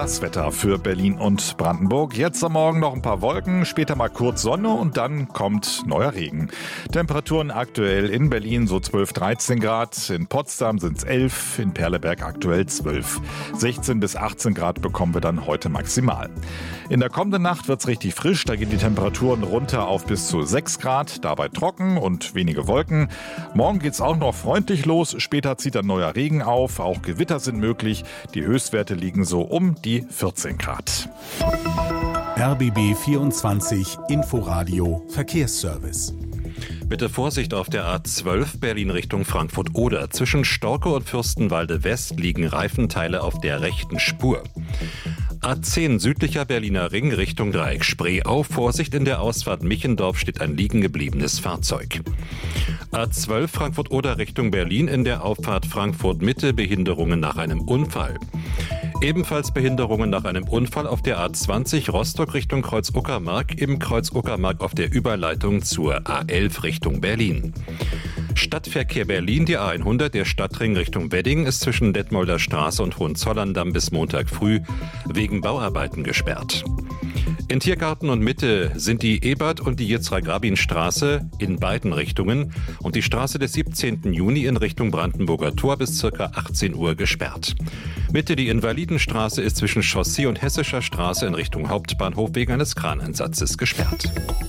Das Wetter für Berlin und Brandenburg. Jetzt am Morgen noch ein paar Wolken, später mal kurz Sonne und dann kommt neuer Regen. Temperaturen aktuell in Berlin so 12, 13 Grad, in Potsdam sind es 11, in Perleberg aktuell 12. 16 bis 18 Grad bekommen wir dann heute maximal. In der kommenden Nacht wird es richtig frisch, da gehen die Temperaturen runter auf bis zu 6 Grad, dabei trocken und wenige Wolken. Morgen geht es auch noch freundlich los, später zieht dann neuer Regen auf, auch Gewitter sind möglich. Die Höchstwerte liegen so um die 14 Grad. RBB 24 Inforadio Verkehrsservice. Bitte Vorsicht auf der A12 Berlin Richtung Frankfurt-Oder. Zwischen Storke und Fürstenwalde West liegen Reifenteile auf der rechten Spur. A10 südlicher Berliner Ring Richtung Dreieck Spreeau. Vorsicht, in der Ausfahrt Michendorf steht ein liegen gebliebenes Fahrzeug. A12 Frankfurt-Oder Richtung Berlin, in der Auffahrt Frankfurt-Mitte Behinderungen nach einem Unfall. Ebenfalls Behinderungen nach einem Unfall auf der A20 Rostock Richtung Kreuz-Uckermark, im Kreuz-Uckermark auf der Überleitung zur A11 Richtung Berlin. Stadtverkehr Berlin, die A100, der Stadtring Richtung Wedding, ist zwischen Detmolder Straße und Hohenzollern-Damm bis Montag früh wegen Bauarbeiten gesperrt. In Tiergarten und Mitte sind die Ebert- und die Yitzhak-Rabin-Straße in beiden Richtungen und die Straße des 17. Juni in Richtung Brandenburger Tor bis ca. 18 Uhr gesperrt. Mitte die Invalidenstraße ist zwischen Chaussee und Hessischer Straße in Richtung Hauptbahnhof wegen eines Kraneinsatzes gesperrt.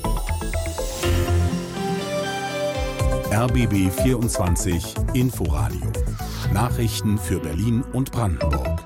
RBB 24 Inforadio. Nachrichten für Berlin und Brandenburg.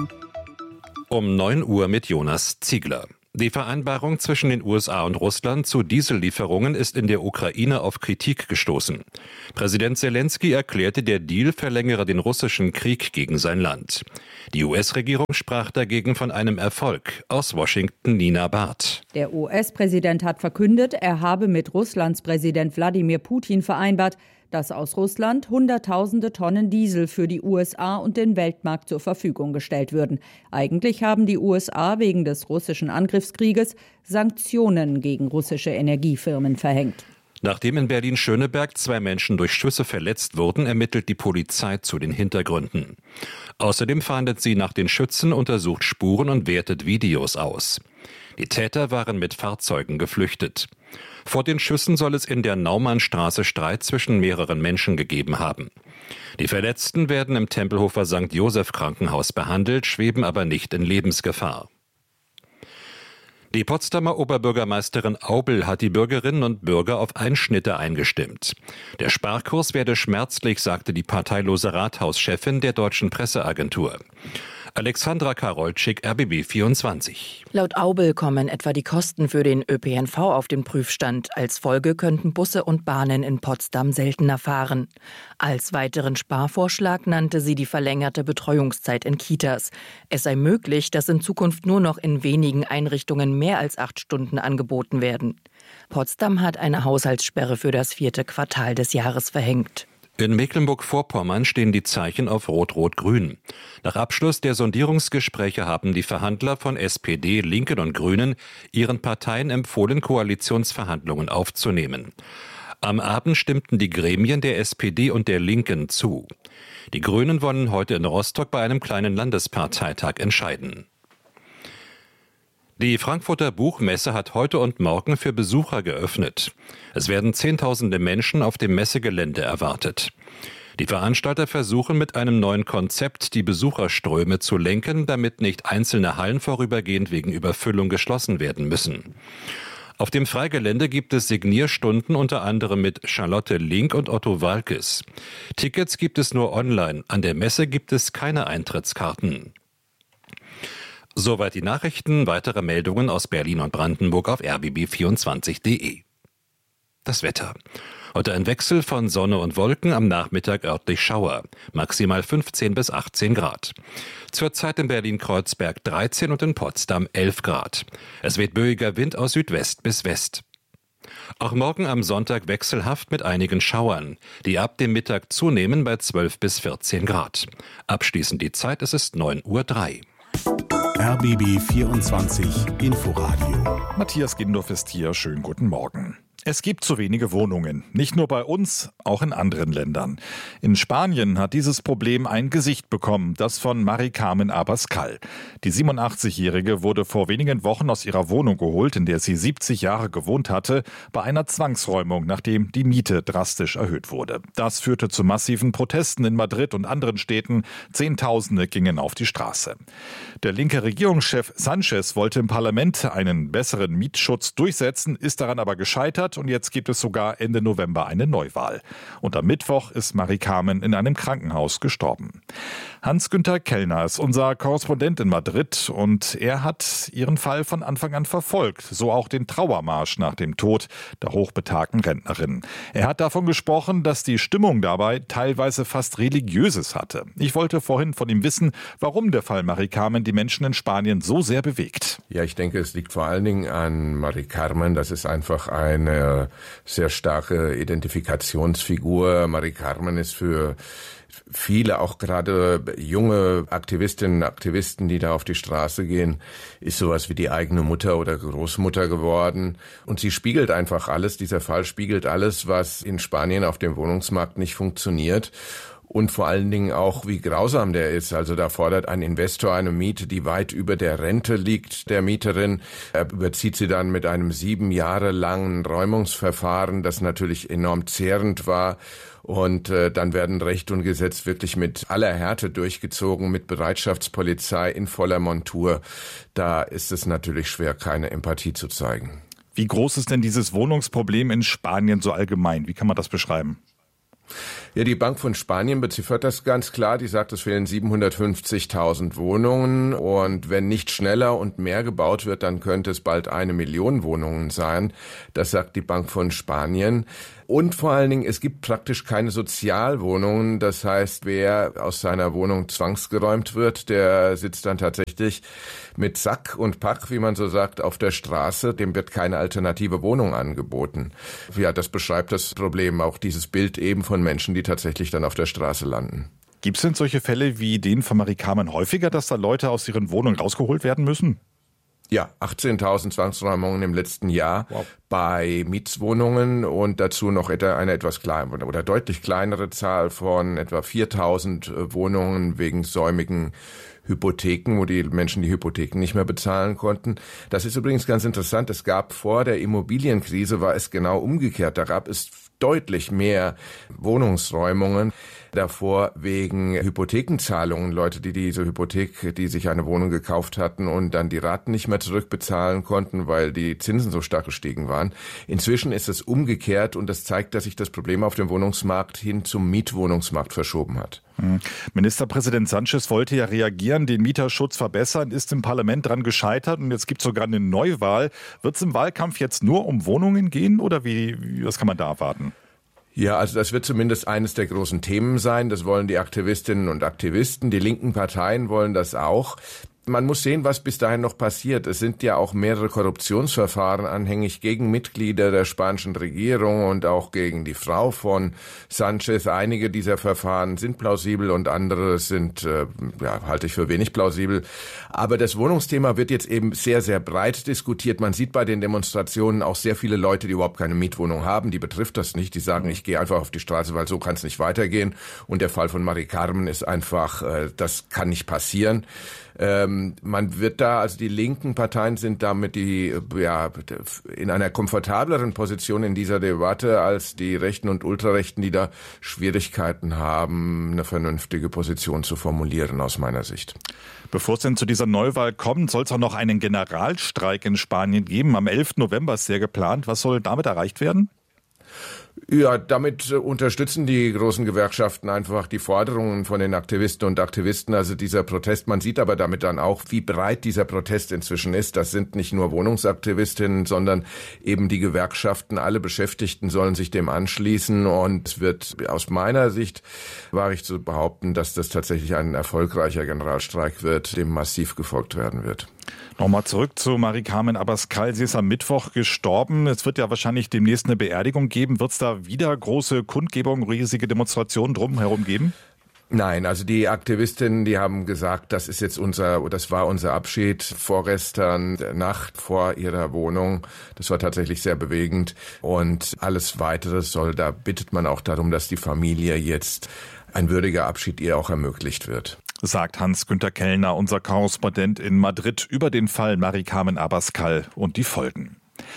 Um 9 Uhr mit Jonas Ziegler. Die Vereinbarung zwischen den USA und Russland zu Diesellieferungen ist in der Ukraine auf Kritik gestoßen. Präsident Selenskyj erklärte, der Deal verlängere den russischen Krieg gegen sein Land. Die US-Regierung sprach dagegen von einem Erfolg. Aus Washington Nina Barth. Der US-Präsident hat verkündet, er habe mit Russlands Präsident Wladimir Putin vereinbart, dass aus Russland Hunderttausende Tonnen Diesel für die USA und den Weltmarkt zur Verfügung gestellt würden. Eigentlich haben die USA wegen des russischen Angriffskrieges Sanktionen gegen russische Energiefirmen verhängt. Nachdem in Berlin-Schöneberg 2 Menschen durch Schüsse verletzt wurden, ermittelt die Polizei zu den Hintergründen. Außerdem fahndet sie nach den Schützen, untersucht Spuren und wertet Videos aus. Die Täter waren mit Fahrzeugen geflüchtet. Vor den Schüssen soll es in der Naumannstraße Streit zwischen mehreren Menschen gegeben haben. Die Verletzten werden im Tempelhofer St. Joseph Krankenhaus behandelt, schweben aber nicht in Lebensgefahr. Die Potsdamer Oberbürgermeisterin Aubel hat die Bürgerinnen und Bürger auf Einschnitte eingestimmt. Der Sparkurs werde schmerzlich, sagte die parteilose Rathauschefin der Deutschen Presseagentur. Alexandra Karolczyk, RBB 24. Laut Aubel kommen etwa die Kosten für den ÖPNV auf den Prüfstand. Als Folge könnten Busse und Bahnen in Potsdam seltener fahren. Als weiteren Sparvorschlag nannte sie die verlängerte Betreuungszeit in Kitas. Es sei möglich, dass in Zukunft nur noch in wenigen Einrichtungen mehr als 8 Stunden angeboten werden. Potsdam hat eine Haushaltssperre für das 4. Quartal des Jahres verhängt. In Mecklenburg-Vorpommern stehen die Zeichen auf Rot-Rot-Grün. Nach Abschluss der Sondierungsgespräche haben die Verhandler von SPD, Linken und Grünen ihren Parteien empfohlen, Koalitionsverhandlungen aufzunehmen. Am Abend stimmten die Gremien der SPD und der Linken zu. Die Grünen wollen heute in Rostock bei einem kleinen Landesparteitag entscheiden. Die Frankfurter Buchmesse hat heute und morgen für Besucher geöffnet. Es werden Zehntausende Menschen auf dem Messegelände erwartet. Die Veranstalter versuchen mit einem neuen Konzept die Besucherströme zu lenken, damit nicht einzelne Hallen vorübergehend wegen Überfüllung geschlossen werden müssen. Auf dem Freigelände gibt es Signierstunden unter anderem mit Charlotte Link und Otto Waalkes. Tickets gibt es nur online. An der Messe gibt es keine Eintrittskarten. Soweit die Nachrichten. Weitere Meldungen aus Berlin und Brandenburg auf rbb24.de. Das Wetter. Heute ein Wechsel von Sonne und Wolken, am Nachmittag örtlich Schauer. Maximal 15 bis 18 Grad. Zurzeit in Berlin-Kreuzberg 13 und in Potsdam 11 Grad. Es weht böiger Wind aus Südwest bis West. Auch morgen am Sonntag wechselhaft mit einigen Schauern, die ab dem Mittag zunehmen bei 12 bis 14 Grad. Abschließend die Zeit, es ist 9:03 Uhr. RBB 24 Inforadio. Matthias Gindorf ist hier. Schönen guten Morgen. Es gibt zu wenige Wohnungen. Nicht nur bei uns, auch in anderen Ländern. In Spanien hat dieses Problem ein Gesicht bekommen, das von Mari Carmen Abascal. Die 87-Jährige wurde vor wenigen Wochen aus ihrer Wohnung geholt, in der sie 70 Jahre gewohnt hatte, bei einer Zwangsräumung, nachdem die Miete drastisch erhöht wurde. Das führte zu massiven Protesten in Madrid und anderen Städten. Zehntausende gingen auf die Straße. Der linke Regierungschef Sánchez wollte im Parlament einen besseren Mietschutz durchsetzen, ist daran aber gescheitert. Und jetzt gibt es sogar Ende November eine Neuwahl. Und am Mittwoch ist Mari Carmen in einem Krankenhaus gestorben. Hans-Günther Kellner ist unser Korrespondent in Madrid und er hat ihren Fall von Anfang an verfolgt. So auch den Trauermarsch nach dem Tod der hochbetagten Rentnerin. Er hat davon gesprochen, dass die Stimmung dabei teilweise fast Religiöses hatte. Ich wollte vorhin von ihm wissen, warum der Fall Mari Carmen die Menschen in Spanien so sehr bewegt. Ja, ich denke, es liegt vor allen Dingen an Mari Carmen. Das ist einfach eine sehr starke Identifikationsfigur. Mari Carmen ist für viele, auch gerade junge Aktivistinnen und Aktivisten, die da auf die Straße gehen, ist sowas wie die eigene Mutter oder Großmutter geworden. Und sie spiegelt einfach alles, dieser Fall spiegelt alles, was in Spanien auf dem Wohnungsmarkt nicht funktioniert. Und vor allen Dingen auch, wie grausam der ist. Also da fordert ein Investor eine Miete, die weit über der Rente liegt der Mieterin. Er überzieht sie dann mit einem 7 Jahre langen Räumungsverfahren, das natürlich enorm zehrend war. Und dann werden Recht und Gesetz wirklich mit aller Härte durchgezogen, mit Bereitschaftspolizei in voller Montur. Da ist es natürlich schwer, keine Empathie zu zeigen. Wie groß ist denn dieses Wohnungsproblem in Spanien so allgemein? Wie kann man das beschreiben? Ja, die Bank von Spanien beziffert das ganz klar. Die sagt, es fehlen 750.000 Wohnungen. Und wenn nicht schneller und mehr gebaut wird, dann könnte es bald 1 Million Wohnungen sein. Das sagt die Bank von Spanien. Und vor allen Dingen, es gibt praktisch keine Sozialwohnungen. Das heißt, wer aus seiner Wohnung zwangsgeräumt wird, der sitzt dann tatsächlich mit Sack und Pack, wie man so sagt, auf der Straße. Dem wird keine alternative Wohnung angeboten. Ja, das beschreibt das Problem, auch dieses Bild eben von Menschen, die tatsächlich dann auf der Straße landen. Gibt es denn solche Fälle wie den von Mari Carmen häufiger, dass da Leute aus ihren Wohnungen rausgeholt werden müssen? Ja, 18.000 Zwangsräumungen im letzten Jahr. Wow. Bei Mietswohnungen und dazu noch eine etwas kleine oder deutlich kleinere Zahl von etwa 4.000 Wohnungen wegen säumigen Hypotheken, wo die Menschen die Hypotheken nicht mehr bezahlen konnten. Das ist übrigens ganz interessant. Es gab vor der Immobilienkrise, war es genau umgekehrt. Da gab es deutlich mehr Wohnungsräumungen. Davor wegen Hypothekenzahlungen, Leute, die diese Hypothek, die sich eine Wohnung gekauft hatten und dann die Raten nicht mehr zurückbezahlen konnten, weil die Zinsen so stark gestiegen waren. Inzwischen ist es umgekehrt und das zeigt, dass sich das Problem auf dem Wohnungsmarkt hin zum Mietwohnungsmarkt verschoben hat. Ministerpräsident Sánchez wollte ja reagieren, den Mieterschutz verbessern, ist im Parlament dran gescheitert und jetzt gibt es sogar eine Neuwahl. Wird es im Wahlkampf jetzt nur um Wohnungen gehen oder was kann man da erwarten? Ja, also das wird zumindest eines der großen Themen sein. Das wollen die Aktivistinnen und Aktivisten. Die linken Parteien wollen das auch. Man muss sehen, was bis dahin noch passiert. Es sind ja auch mehrere Korruptionsverfahren anhängig gegen Mitglieder der spanischen Regierung und auch gegen die Frau von Sánchez. Einige dieser Verfahren sind plausibel und andere sind, halte ich für wenig plausibel. Aber das Wohnungsthema wird jetzt eben sehr, sehr breit diskutiert. Man sieht bei den Demonstrationen auch sehr viele Leute, die überhaupt keine Mietwohnung haben. Die betrifft das nicht. Die sagen, ich gehe einfach auf die Straße, weil so kann es nicht weitergehen. Und der Fall von Mari Carmen ist einfach, das kann nicht passieren. Man wird da, also die linken Parteien sind damit in einer komfortableren Position in dieser Debatte als die Rechten und Ultrarechten, die da Schwierigkeiten haben, eine vernünftige Position zu formulieren, aus meiner Sicht. Bevor es denn zu dieser Neuwahl kommt, soll es auch noch einen Generalstreik in Spanien geben. Am 11. November ist der geplant. Was soll damit erreicht werden? Ja, damit unterstützen die großen Gewerkschaften einfach die Forderungen von den Aktivisten und Aktivisten. Also dieser Protest, man sieht aber damit dann auch, wie breit dieser Protest inzwischen ist. Das sind nicht nur Wohnungsaktivistinnen, sondern eben die Gewerkschaften. Alle Beschäftigten sollen sich dem anschließen. Und es wird aus meiner Sicht, wage ich zu behaupten, dass das tatsächlich ein erfolgreicher Generalstreik wird, dem massiv gefolgt werden wird. Nochmal zurück zu Mari Carmen Abascal. Sie ist am Mittwoch gestorben. Es wird ja wahrscheinlich demnächst eine Beerdigung geben. Wird es da wieder große Kundgebungen, riesige Demonstrationen drumherum geben? Nein, also die Aktivistinnen, die haben gesagt, das war unser Abschied vorgestern Nacht vor ihrer Wohnung. Das war tatsächlich sehr bewegend. Und alles Weitere da bittet man auch darum, dass die Familie jetzt ein würdiger Abschied ihr auch ermöglicht wird. Sagt Hans-Günter Kellner, unser Korrespondent in Madrid, über den Fall Mari-Carmen Abascal und die Folgen.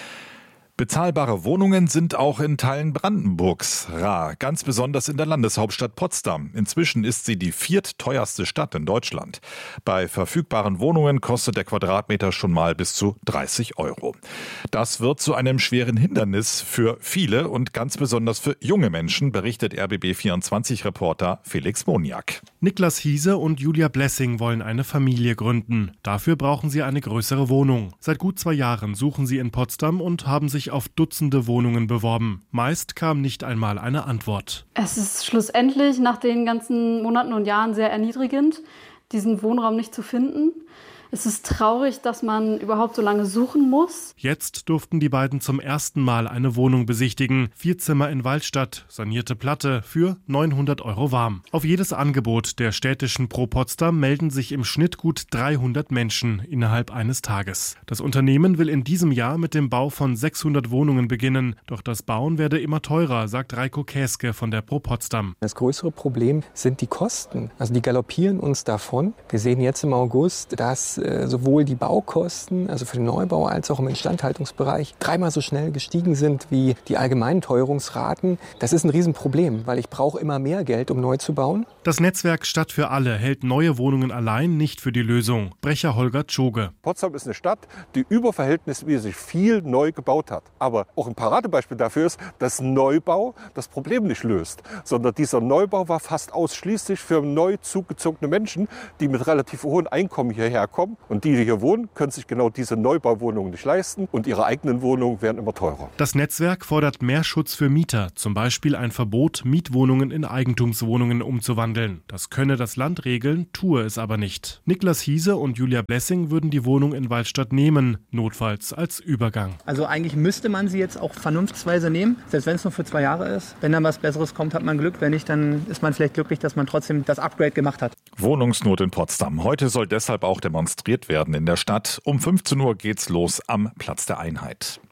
Bezahlbare Wohnungen sind auch in Teilen Brandenburgs rar, ganz besonders in der Landeshauptstadt Potsdam. Inzwischen ist sie die viertteuerste Stadt in Deutschland. Bei verfügbaren Wohnungen kostet der Quadratmeter schon mal bis zu 30 €. Das wird zu einem schweren Hindernis für viele und ganz besonders für junge Menschen, berichtet RBB24-Reporter Felix Moniak. Niklas Hiese und Julia Blessing wollen eine Familie gründen. Dafür brauchen sie eine größere Wohnung. Seit gut 2 Jahren suchen sie in Potsdam und haben sich auf Dutzende Wohnungen beworben. Meist kam nicht einmal eine Antwort. Es ist schlussendlich nach den ganzen Monaten und Jahren sehr erniedrigend, diesen Wohnraum nicht zu finden. Es ist traurig, dass man überhaupt so lange suchen muss. Jetzt durften die beiden zum ersten Mal eine Wohnung besichtigen. 4 Zimmer in Waldstadt, sanierte Platte für 900 € warm. Auf jedes Angebot der städtischen Pro Potsdam melden sich im Schnitt gut 300 Menschen innerhalb eines Tages. Das Unternehmen will in diesem Jahr mit dem Bau von 600 Wohnungen beginnen. Doch das Bauen werde immer teurer, sagt Reiko Käske von der Pro Potsdam. Das größere Problem sind die Kosten. Also die galoppieren uns davon. Wir sehen jetzt im August, dass sowohl die Baukosten, also für den Neubau als auch im Instandhaltungsbereich, 3-mal so schnell gestiegen sind wie die allgemeinen Teuerungsraten. Das ist ein Riesenproblem, weil ich brauche immer mehr Geld, um neu zu bauen. Das Netzwerk Stadt für alle hält neue Wohnungen allein nicht für die Lösung. Brecher Holger Tschoge. Potsdam ist eine Stadt, die überverhältnismäßig viel neu gebaut hat. Aber auch ein Paradebeispiel dafür ist, dass Neubau das Problem nicht löst, sondern dieser Neubau war fast ausschließlich für neu zugezogene Menschen, die mit relativ hohen Einkommen hierher kommen. Und die hier wohnen, können sich genau diese Neubauwohnungen nicht leisten und ihre eigenen Wohnungen werden immer teurer. Das Netzwerk fordert mehr Schutz für Mieter, zum Beispiel ein Verbot, Mietwohnungen in Eigentumswohnungen umzuwandeln. Das könne das Land regeln, tue es aber nicht. Niklas Hiese und Julia Blessing würden die Wohnung in Waldstadt nehmen, notfalls als Übergang. Also eigentlich müsste man sie jetzt auch vernunftsweise nehmen, selbst wenn es nur für 2 Jahre ist. Wenn dann was Besseres kommt, hat man Glück. Wenn nicht, dann ist man vielleicht glücklich, dass man trotzdem das Upgrade gemacht hat. Wohnungsnot in Potsdam. Heute soll deshalb auch demonstriert werden in der Stadt. Um 15 Uhr geht's los am Platz der Einheit.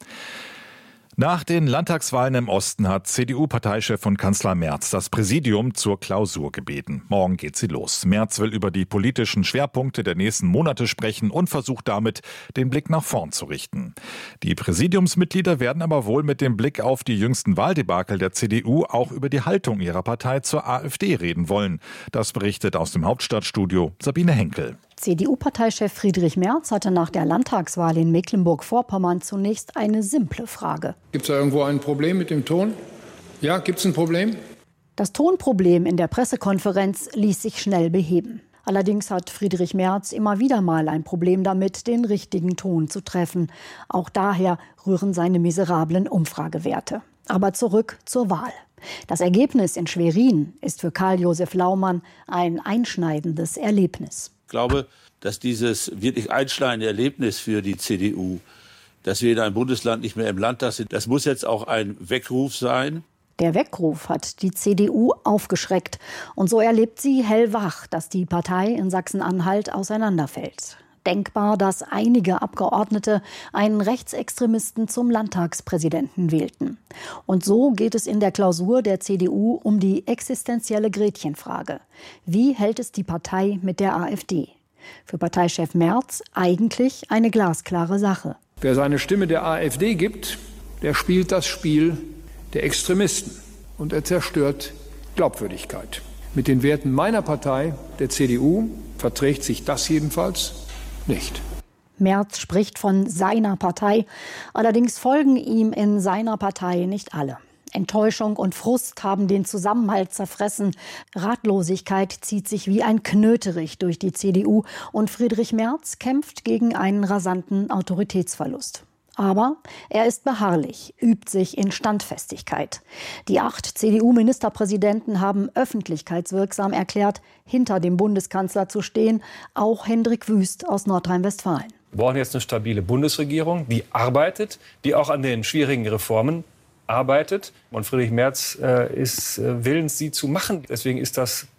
Nach den Landtagswahlen im Osten hat CDU-Parteichef und Kanzler Merz das Präsidium zur Klausur gebeten. Morgen geht sie los. Merz will über die politischen Schwerpunkte der nächsten Monate sprechen und versucht damit, den Blick nach vorn zu richten. Die Präsidiumsmitglieder werden aber wohl mit dem Blick auf die jüngsten Wahldebakel der CDU auch über die Haltung ihrer Partei zur AfD reden wollen. Das berichtet aus dem Hauptstadtstudio Sabine Henkel. CDU-Parteichef Friedrich Merz hatte nach der Landtagswahl in Mecklenburg-Vorpommern zunächst eine simple Frage. Gibt es da irgendwo ein Problem mit dem Ton? Ja, gibt es ein Problem? Das Tonproblem in der Pressekonferenz ließ sich schnell beheben. Allerdings hat Friedrich Merz immer wieder mal ein Problem damit, den richtigen Ton zu treffen. Auch daher rühren seine miserablen Umfragewerte. Aber zurück zur Wahl. Das Ergebnis in Schwerin ist für Karl-Josef Laumann ein einschneidendes Erlebnis. Ich glaube, dass dieses wirklich einschneidende Erlebnis für die CDU, dass wir in einem Bundesland nicht mehr im Landtag sind, das muss jetzt auch ein Weckruf sein. Der Weckruf hat die CDU aufgeschreckt. Und so erlebt sie hellwach, dass die Partei in Sachsen-Anhalt auseinanderfällt. Denkbar, dass einige Abgeordnete einen Rechtsextremisten zum Landtagspräsidenten wählten. Und so geht es in der Klausur der CDU um die existenzielle Gretchenfrage. Wie hält es die Partei mit der AfD? Für Parteichef Merz eigentlich eine glasklare Sache. Wer seine Stimme der AfD gibt, der spielt das Spiel der Extremisten. Und er zerstört Glaubwürdigkeit. Mit den Werten meiner Partei, der CDU, verträgt sich das jedenfalls nicht. Merz spricht von seiner Partei. Allerdings folgen ihm in seiner Partei nicht alle. Enttäuschung und Frust haben den Zusammenhalt zerfressen. Ratlosigkeit zieht sich wie ein Knöterich durch die CDU. Und Friedrich Merz kämpft gegen einen rasanten Autoritätsverlust. Aber er ist beharrlich, übt sich in Standfestigkeit. Die 8 CDU-Ministerpräsidenten haben öffentlichkeitswirksam erklärt, hinter dem Bundeskanzler zu stehen, auch Hendrik Wüst aus Nordrhein-Westfalen. Wir brauchen jetzt eine stabile Bundesregierung, die arbeitet, die auch an den schwierigen Reformen arbeitet. Und Friedrich Merz ist willens, sie zu machen. Deswegen ist das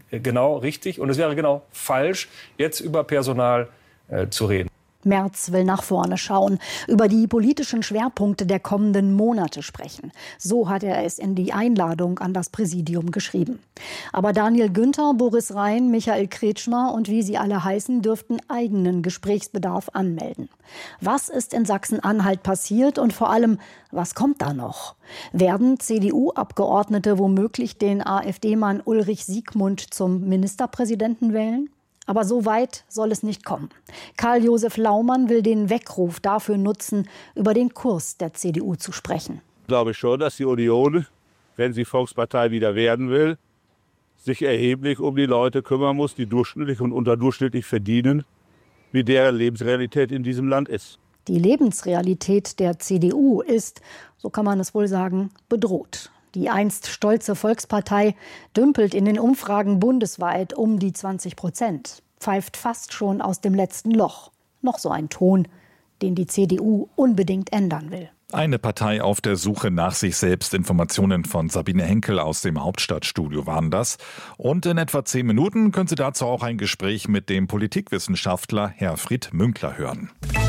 genau richtig und es wäre genau falsch, jetzt über Personal zu reden. Merz will nach vorne schauen, über die politischen Schwerpunkte der kommenden Monate sprechen. So hat er es in die Einladung an das Präsidium geschrieben. Aber Daniel Günther, Boris Rhein, Michael Kretschmer und wie sie alle heißen, dürften eigenen Gesprächsbedarf anmelden. Was ist in Sachsen-Anhalt passiert und vor allem, was kommt da noch? Werden CDU-Abgeordnete womöglich den AfD-Mann Ulrich Siegmund zum Ministerpräsidenten wählen? Aber so weit soll es nicht kommen. Karl-Josef Laumann will den Weckruf dafür nutzen, über den Kurs der CDU zu sprechen. Ich glaube schon, dass die Union, wenn sie Volkspartei wieder werden will, sich erheblich um die Leute kümmern muss, die durchschnittlich und unterdurchschnittlich verdienen, wie deren Lebensrealität in diesem Land ist. Die Lebensrealität der CDU ist, so kann man es wohl sagen, bedroht. Die einst stolze Volkspartei dümpelt in den Umfragen bundesweit um die 20%, pfeift fast schon aus dem letzten Loch. Noch so ein Ton, den die CDU unbedingt ändern will. Eine Partei auf der Suche nach sich selbst. Informationen von Sabine Henkel aus dem Hauptstadtstudio waren das. Und in etwa 10 Minuten können Sie dazu auch ein Gespräch mit dem Politikwissenschaftler Herfried Münkler hören.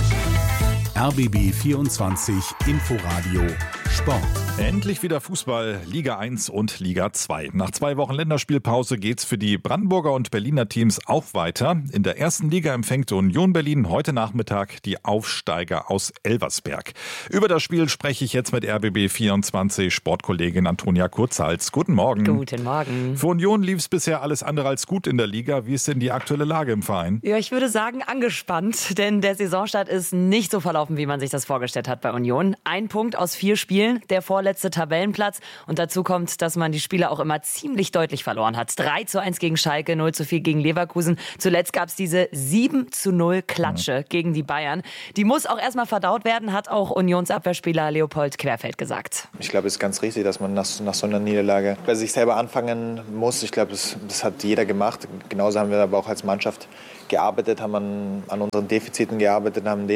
RBB 24 Inforadio Sport. Endlich wieder Fußball, Liga 1 und Liga 2. Nach 2 Wochen Länderspielpause geht's für die Brandenburger und Berliner Teams auch weiter. In der ersten Liga empfängt Union Berlin heute Nachmittag die Aufsteiger aus Elversberg. Über das Spiel spreche ich jetzt mit RBB 24 Sportkollegin Antonia Kurzhals. Guten Morgen. Guten Morgen. Für Union lief es bisher alles andere als gut in der Liga. Wie ist denn die aktuelle Lage im Verein? Ja, ich würde sagen angespannt, denn der Saisonstart ist nicht so verlaufen, wie man sich das vorgestellt hat bei Union. 1 Punkt aus 4 Spielen, der vorletzte Tabellenplatz. Und dazu kommt, dass man die Spiele auch immer ziemlich deutlich verloren hat. 3:1 gegen Schalke, 0:4 gegen Leverkusen. Zuletzt gab es diese 7:0 Klatsche gegen die Bayern. Die muss auch erstmal verdaut werden, hat auch Unionsabwehrspieler Leopold Querfeld gesagt. Ich glaube, es ist ganz richtig, dass man nach so einer Niederlage bei sich selber anfangen muss. Ich glaube, das hat jeder gemacht. Genauso haben wir aber auch als Mannschaft gearbeitet, haben an unseren Defiziten gearbeitet, haben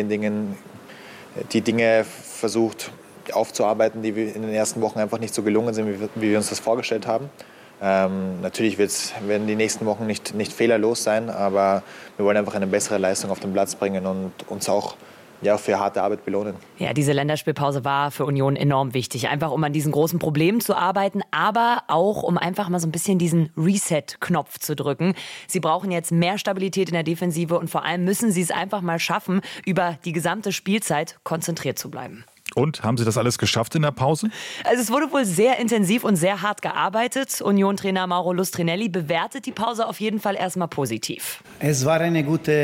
die Dinge versucht aufzuarbeiten, die wir in den ersten Wochen einfach nicht so gelungen sind, wie wir uns das vorgestellt haben. Natürlich werden die nächsten Wochen nicht fehlerlos sein, aber wir wollen einfach eine bessere Leistung auf den Platz bringen und uns auch für harte Arbeit belohnen. Ja, diese Länderspielpause war für Union enorm wichtig. Einfach, um an diesen großen Problemen zu arbeiten, aber auch, um einfach mal so ein bisschen diesen Reset-Knopf zu drücken. Sie brauchen jetzt mehr Stabilität in der Defensive und vor allem müssen sie es einfach mal schaffen, über die gesamte Spielzeit konzentriert zu bleiben. Und, haben Sie das alles geschafft in der Pause? Also es wurde wohl sehr intensiv und sehr hart gearbeitet. Union-Trainer Mauro Lustrinelli bewertet die Pause auf jeden Fall erstmal positiv. Es war eine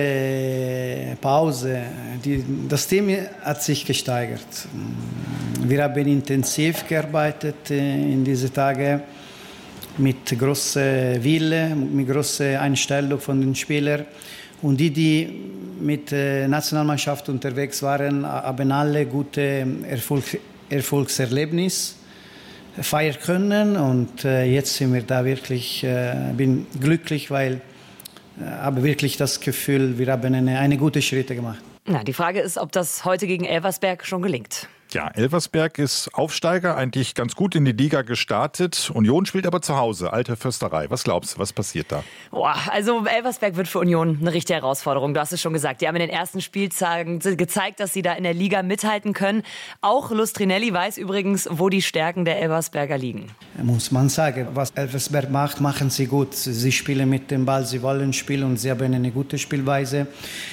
gute Pause. Das Team hat sich gesteigert. Wir haben intensiv gearbeitet in diesen Tagen mit großer Wille, mit großer Einstellung von den Spielern. Und die mit der Nationalmannschaft unterwegs waren, haben alle gute Erfolgserlebnisse feiern können. Und jetzt sind wir da wirklich, bin glücklich, weil ich habe wirklich das Gefühl, wir haben eine gute Schritte gemacht. Na, die Frage ist, ob das heute gegen Elversberg schon gelingt. Ja, Elversberg ist Aufsteiger, eigentlich ganz gut in die Liga gestartet. Union spielt aber zu Hause, alte Försterei. Was glaubst du, was passiert da? Also Elversberg wird für Union eine richtige Herausforderung. Du hast es schon gesagt. Die haben in den ersten Spieltagen gezeigt, dass sie da in der Liga mithalten können. Auch Lustrinelli weiß übrigens, wo die Stärken der Elversberger liegen. Muss man sagen, was Elversberg macht, machen sie gut. Sie spielen mit dem Ball, sie wollen spielen und sie haben eine gute Spielweise.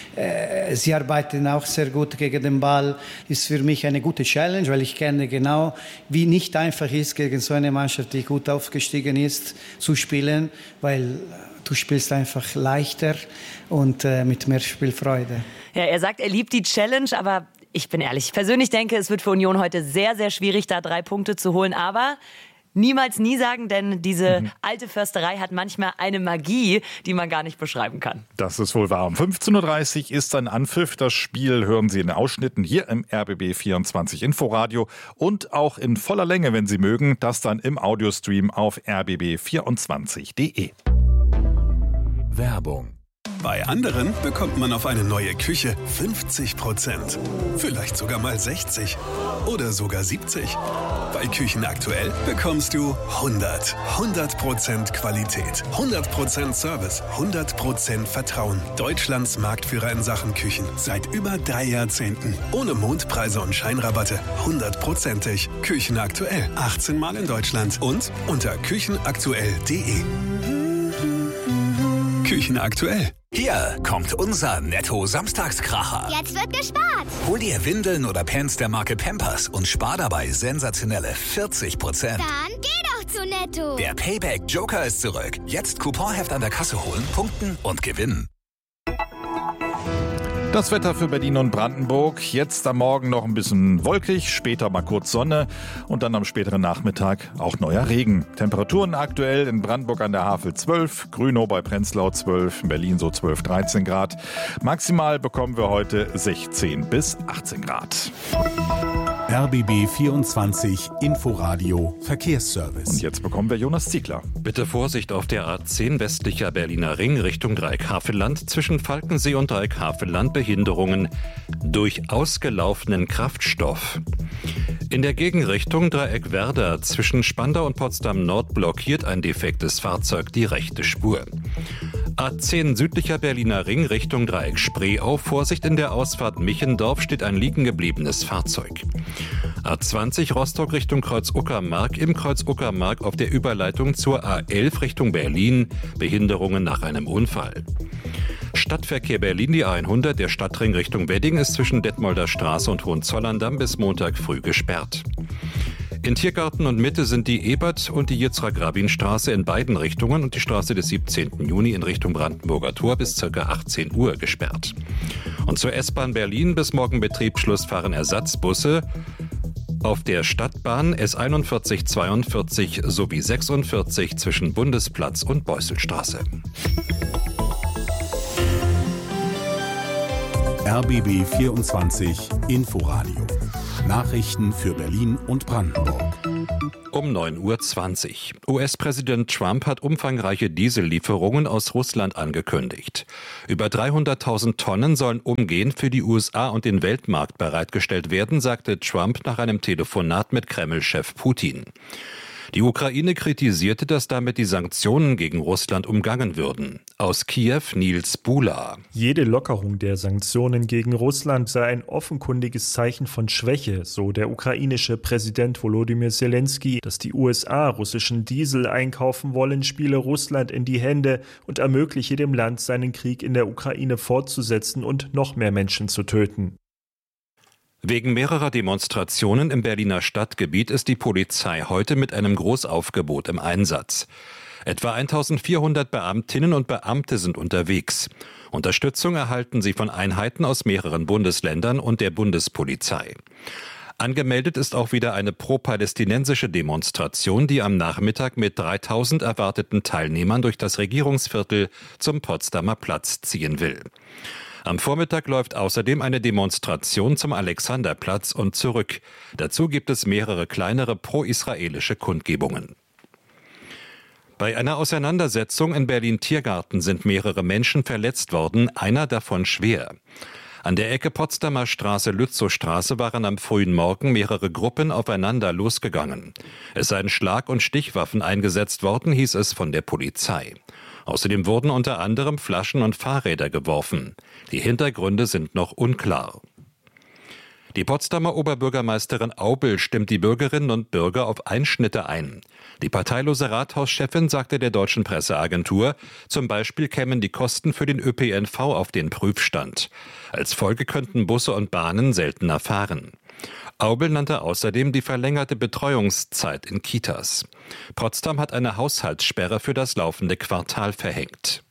Sie arbeiten auch sehr gut gegen den Ball. Ist für mich eine gute Challenge, weil ich kenne genau, wie nicht einfach ist, gegen so eine Mannschaft, die gut aufgestiegen ist, zu spielen, weil du spielst einfach leichter und mit mehr Spielfreude. Ja, er sagt, er liebt die Challenge, aber ich bin ehrlich, ich persönlich denke, es wird für Union heute sehr, sehr schwierig, da 3 Punkte zu holen, aber niemals nie sagen, denn diese alte Försterei hat manchmal eine Magie, die man gar nicht beschreiben kann. Das ist wohl wahr. Um 15:30 Uhr ist ein Anpfiff. Das Spiel hören Sie in Ausschnitten hier im RBB 24 Inforadio und auch in voller Länge, wenn Sie mögen, das dann im Audiostream auf rbb24.de. Werbung. Bei anderen bekommt man auf eine neue Küche 50%. Vielleicht sogar mal 60 oder sogar 70. Bei Küchen aktuell bekommst du 100% Qualität, 100% Service, 100% Vertrauen. Deutschlands Marktführer in Sachen Küchen seit über 3 Jahrzehnten. Ohne Mondpreise und Scheinrabatte. 100%ig. Küchen aktuell. 18 Mal in Deutschland und unter küchenaktuell.de. Küchen aktuell. Hier kommt unser Netto-Samstagskracher. Jetzt wird gespart. Hol dir Windeln oder Pants der Marke Pampers und spar dabei sensationelle 40%. Dann geh doch zu Netto. Der Payback Joker ist zurück. Jetzt Couponheft an der Kasse holen, punkten und gewinnen. Das Wetter für Berlin und Brandenburg. Jetzt am Morgen noch ein bisschen wolkig, später mal kurz Sonne und dann am späteren Nachmittag auch neuer Regen. Temperaturen aktuell in Brandenburg an der Havel 12, Grünow bei Prenzlau 12, in Berlin so 12, 13 Grad. Maximal bekommen wir heute 16 bis 18 Grad. RBB 24 Inforadio Verkehrsservice. Und jetzt bekommen wir Jonas Ziegler. Bitte Vorsicht auf der A10 westlicher Berliner Ring Richtung Dreieck Havelland. Zwischen Falkensee und Dreieck Havelland Behinderungen durch ausgelaufenen Kraftstoff. In der Gegenrichtung Dreieck Werder zwischen Spandau und Potsdam Nord blockiert ein defektes Fahrzeug die rechte Spur. A10 südlicher Berliner Ring Richtung Dreieck Spreeau. Vorsicht, in der Ausfahrt Michendorf steht ein liegen gebliebenes Fahrzeug. A20 Rostock Richtung Kreuz-Uckermark. Im Kreuz-Uckermark auf der Überleitung zur A11 Richtung Berlin. Behinderungen nach einem Unfall. Stadtverkehr Berlin, die A100, der Stadtring Richtung Wedding ist zwischen Detmolder Straße und Hohenzollern-Damm bis Montag früh gesperrt. In Tiergarten und Mitte sind die Ebert- und die Yitzhak-Rabin-Straße in beiden Richtungen und die Straße des 17. Juni in Richtung Brandenburger Tor bis ca. 18 Uhr gesperrt. Und zur S-Bahn Berlin bis morgen Betriebsschluss fahren Ersatzbusse auf der Stadtbahn S41, 42 sowie 46 zwischen Bundesplatz und Beusselstraße. RBB 24 Inforadio. Nachrichten für Berlin und Brandenburg. Um 9:20 Uhr. US-Präsident Trump hat umfangreiche Diesellieferungen aus Russland angekündigt. Über 300.000 Tonnen sollen umgehend für die USA und den Weltmarkt bereitgestellt werden, sagte Trump nach einem Telefonat mit Kreml-Chef Putin. Die Ukraine kritisierte, dass damit die Sanktionen gegen Russland umgangen würden. Aus Kiew Nils Bula. Jede Lockerung der Sanktionen gegen Russland sei ein offenkundiges Zeichen von Schwäche, so der ukrainische Präsident Volodymyr Zelensky. Dass die USA russischen Diesel einkaufen wollen, spiele Russland in die Hände und ermögliche dem Land, seinen Krieg in der Ukraine fortzusetzen und noch mehr Menschen zu töten. Wegen mehrerer Demonstrationen im Berliner Stadtgebiet ist die Polizei heute mit einem Großaufgebot im Einsatz. Etwa 1400 Beamtinnen und Beamte sind unterwegs. Unterstützung erhalten sie von Einheiten aus mehreren Bundesländern und der Bundespolizei. Angemeldet ist auch wieder eine pro-palästinensische Demonstration, die am Nachmittag mit 3000 erwarteten Teilnehmern durch das Regierungsviertel zum Potsdamer Platz ziehen will. Am Vormittag läuft außerdem eine Demonstration zum Alexanderplatz und zurück. Dazu gibt es mehrere kleinere pro-israelische Kundgebungen. Bei einer Auseinandersetzung in Berlin-Tiergarten sind mehrere Menschen verletzt worden, einer davon schwer. An der Ecke Potsdamer Straße-Lützow-Straße waren am frühen Morgen mehrere Gruppen aufeinander losgegangen. Es seien Schlag- und Stichwaffen eingesetzt worden, hieß es von der Polizei. Außerdem wurden unter anderem Flaschen und Fahrräder geworfen. Die Hintergründe sind noch unklar. Die Potsdamer Oberbürgermeisterin Aubel stimmt die Bürgerinnen und Bürger auf Einschnitte ein. Die parteilose Rathauschefin sagte der deutschen Presseagentur, zum Beispiel kämen die Kosten für den ÖPNV auf den Prüfstand. Als Folge könnten Busse und Bahnen seltener fahren. Aubel nannte außerdem die verlängerte Betreuungszeit in Kitas. Potsdam hat eine Haushaltssperre für das laufende Quartal verhängt.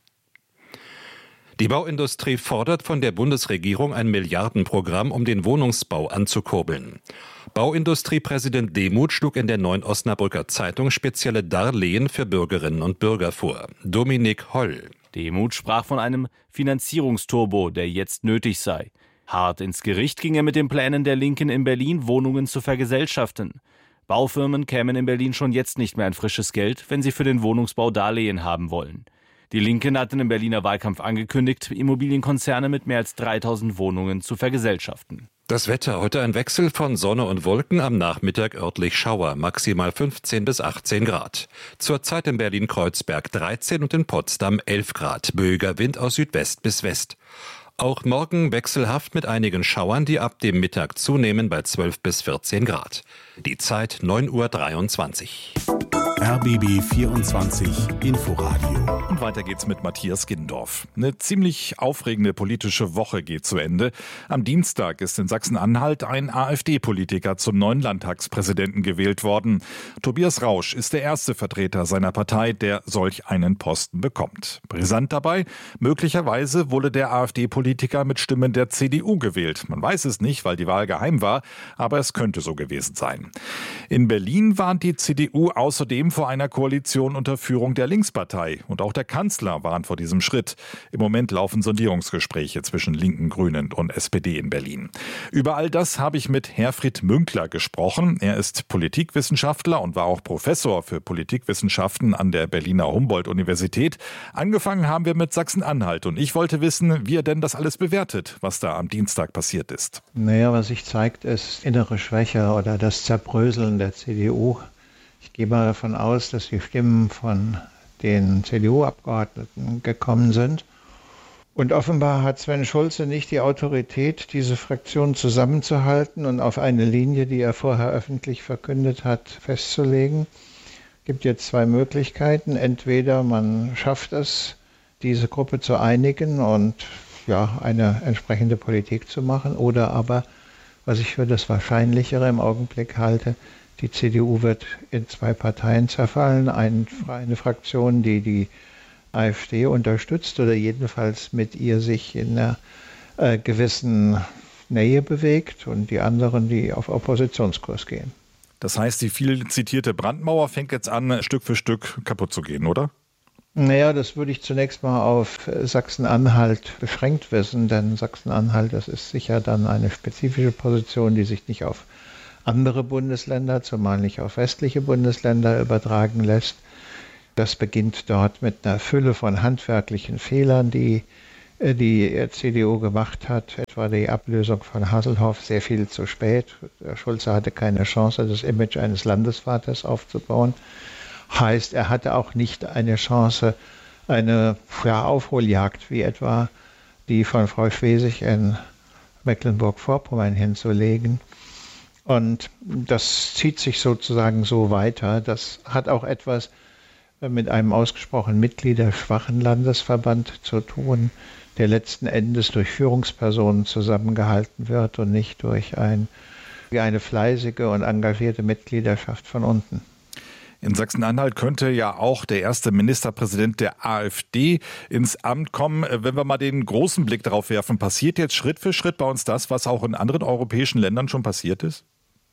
Die Bauindustrie fordert von der Bundesregierung ein Milliardenprogramm, um den Wohnungsbau anzukurbeln. Bauindustriepräsident Demuth schlug in der Neuen Osnabrücker Zeitung spezielle Darlehen für Bürgerinnen und Bürger vor. Dominik Holl. Demuth sprach von einem Finanzierungsturbo, der jetzt nötig sei. Hart ins Gericht ging er mit den Plänen der Linken in Berlin, Wohnungen zu vergesellschaften. Baufirmen kämen in Berlin schon jetzt nicht mehr an frisches Geld, wenn sie für den Wohnungsbau Darlehen haben wollen. Die Linken hatten im Berliner Wahlkampf angekündigt, Immobilienkonzerne mit mehr als 3000 Wohnungen zu vergesellschaften. Das Wetter, heute ein Wechsel von Sonne und Wolken, am Nachmittag örtlich Schauer, maximal 15 bis 18 Grad. Zurzeit in Berlin-Kreuzberg 13 und in Potsdam 11 Grad, böiger Wind aus Südwest bis West. Auch morgen wechselhaft mit einigen Schauern, die ab dem Mittag zunehmen bei 12 bis 14 Grad. Die Zeit 9:23 Uhr. RBB 24 Inforadio. Und weiter geht's mit Matthias Gindorf. Eine ziemlich aufregende politische Woche geht zu Ende. Am Dienstag ist in Sachsen-Anhalt ein AfD-Politiker zum neuen Landtagspräsidenten gewählt worden. Tobias Rausch ist der erste Vertreter seiner Partei, der solch einen Posten bekommt. Brisant dabei, möglicherweise wurde der AfD-Politiker mit Stimmen der CDU gewählt. Man weiß es nicht, weil die Wahl geheim war, aber es könnte so gewesen sein. In Berlin warnt die CDU außerdem vor einer Koalition unter Führung der Linkspartei. Und auch der Kanzler warnt vor diesem Schritt. Im Moment laufen Sondierungsgespräche zwischen Linken, Grünen und SPD in Berlin. Über all das habe ich mit Herfried Münkler gesprochen. Er ist Politikwissenschaftler und war auch Professor für Politikwissenschaften an der Berliner Humboldt-Universität. Angefangen haben wir mit Sachsen-Anhalt. Und ich wollte wissen, wie er denn das alles bewertet, was da am Dienstag passiert ist. Naja, was sich zeigt, ist innere Schwäche oder das Zerbröseln der CDU. Ich gehe mal davon aus, dass die Stimmen von den CDU-Abgeordneten gekommen sind. Und offenbar hat Sven Schulze nicht die Autorität, diese Fraktion zusammenzuhalten und auf eine Linie, die er vorher öffentlich verkündet hat, festzulegen. Es gibt jetzt zwei Möglichkeiten. Entweder man schafft es, diese Gruppe zu einigen und eine entsprechende Politik zu machen, oder aber, was ich für das Wahrscheinlichere im Augenblick halte, die CDU wird in zwei Parteien zerfallen. Eine Fraktion, die die AfD unterstützt oder jedenfalls mit ihr sich in einer gewissen Nähe bewegt, und die anderen, die auf Oppositionskurs gehen. Das heißt, die viel zitierte Brandmauer fängt jetzt an, Stück für Stück kaputt zu gehen, oder? Naja, das würde ich zunächst mal auf Sachsen-Anhalt beschränkt wissen, denn Sachsen-Anhalt, das ist sicher dann eine spezifische Position, die sich nicht auf andere Bundesländer, zumal nicht auf westliche Bundesländer, übertragen lässt. Das beginnt dort mit einer Fülle von handwerklichen Fehlern, die die CDU gemacht hat, etwa die Ablösung von Hasselhoff sehr viel zu spät. Der Schulze hatte keine Chance, das Image eines Landesvaters aufzubauen. Heißt, er hatte auch nicht eine Chance, eine Aufholjagd wie etwa die von Frau Schwesig in Mecklenburg-Vorpommern hinzulegen. Und das zieht sich sozusagen so weiter. Das hat auch etwas mit einem ausgesprochen mitgliederschwachen Landesverband zu tun, der letzten Endes durch Führungspersonen zusammengehalten wird und nicht durch eine fleißige und engagierte Mitgliederschaft von unten. In Sachsen-Anhalt könnte ja auch der erste Ministerpräsident der AfD ins Amt kommen. Wenn wir mal den großen Blick darauf werfen, passiert jetzt Schritt für Schritt bei uns das, was auch in anderen europäischen Ländern schon passiert ist?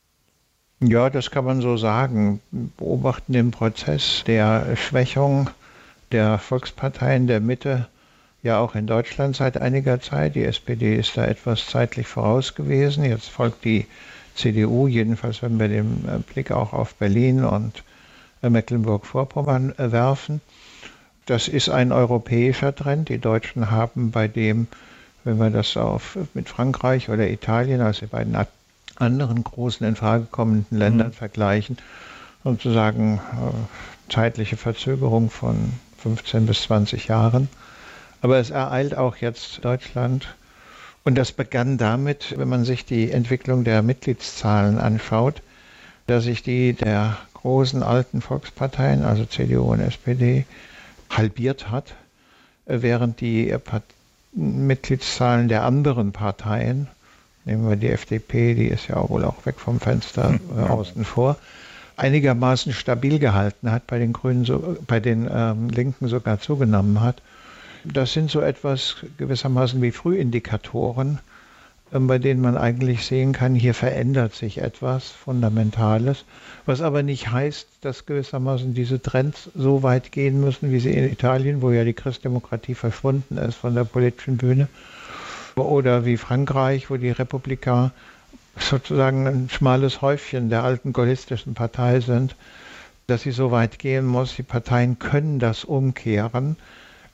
Ja, das kann man so sagen. Beobachten den Prozess der Schwächung der Volksparteien der Mitte ja auch in Deutschland seit einiger Zeit. Die SPD ist da etwas zeitlich voraus gewesen. Jetzt folgt die CDU, jedenfalls wenn wir den Blick auch auf Berlin und Mecklenburg-Vorpommern werfen. Das ist ein europäischer Trend. Die Deutschen haben bei dem, wenn wir das mit Frankreich oder Italien, also bei den anderen großen in Frage kommenden Ländern vergleichen, sozusagen zeitliche Verzögerung von 15 bis 20 Jahren. Aber es ereilt auch jetzt Deutschland. Und das begann damit, wenn man sich die Entwicklung der Mitgliedszahlen anschaut, dass sich die der großen alten Volksparteien, also CDU und SPD, halbiert hat, während die Mitgliedszahlen der anderen Parteien, nehmen wir die FDP, die ist ja wohl auch weg vom Fenster außen vor, einigermaßen stabil gehalten hat, bei den Grünen, bei den Linken sogar zugenommen hat. Das sind so etwas gewissermaßen wie Frühindikatoren, bei denen man eigentlich sehen kann, hier verändert sich etwas Fundamentales, was aber nicht heißt, dass gewissermaßen diese Trends so weit gehen müssen, wie sie in Italien, wo ja die Christdemokratie verschwunden ist von der politischen Bühne, oder wie Frankreich, wo die Republikaner sozusagen ein schmales Häufchen der alten gaullistischen Partei sind, dass sie so weit gehen muss. Die Parteien können das umkehren.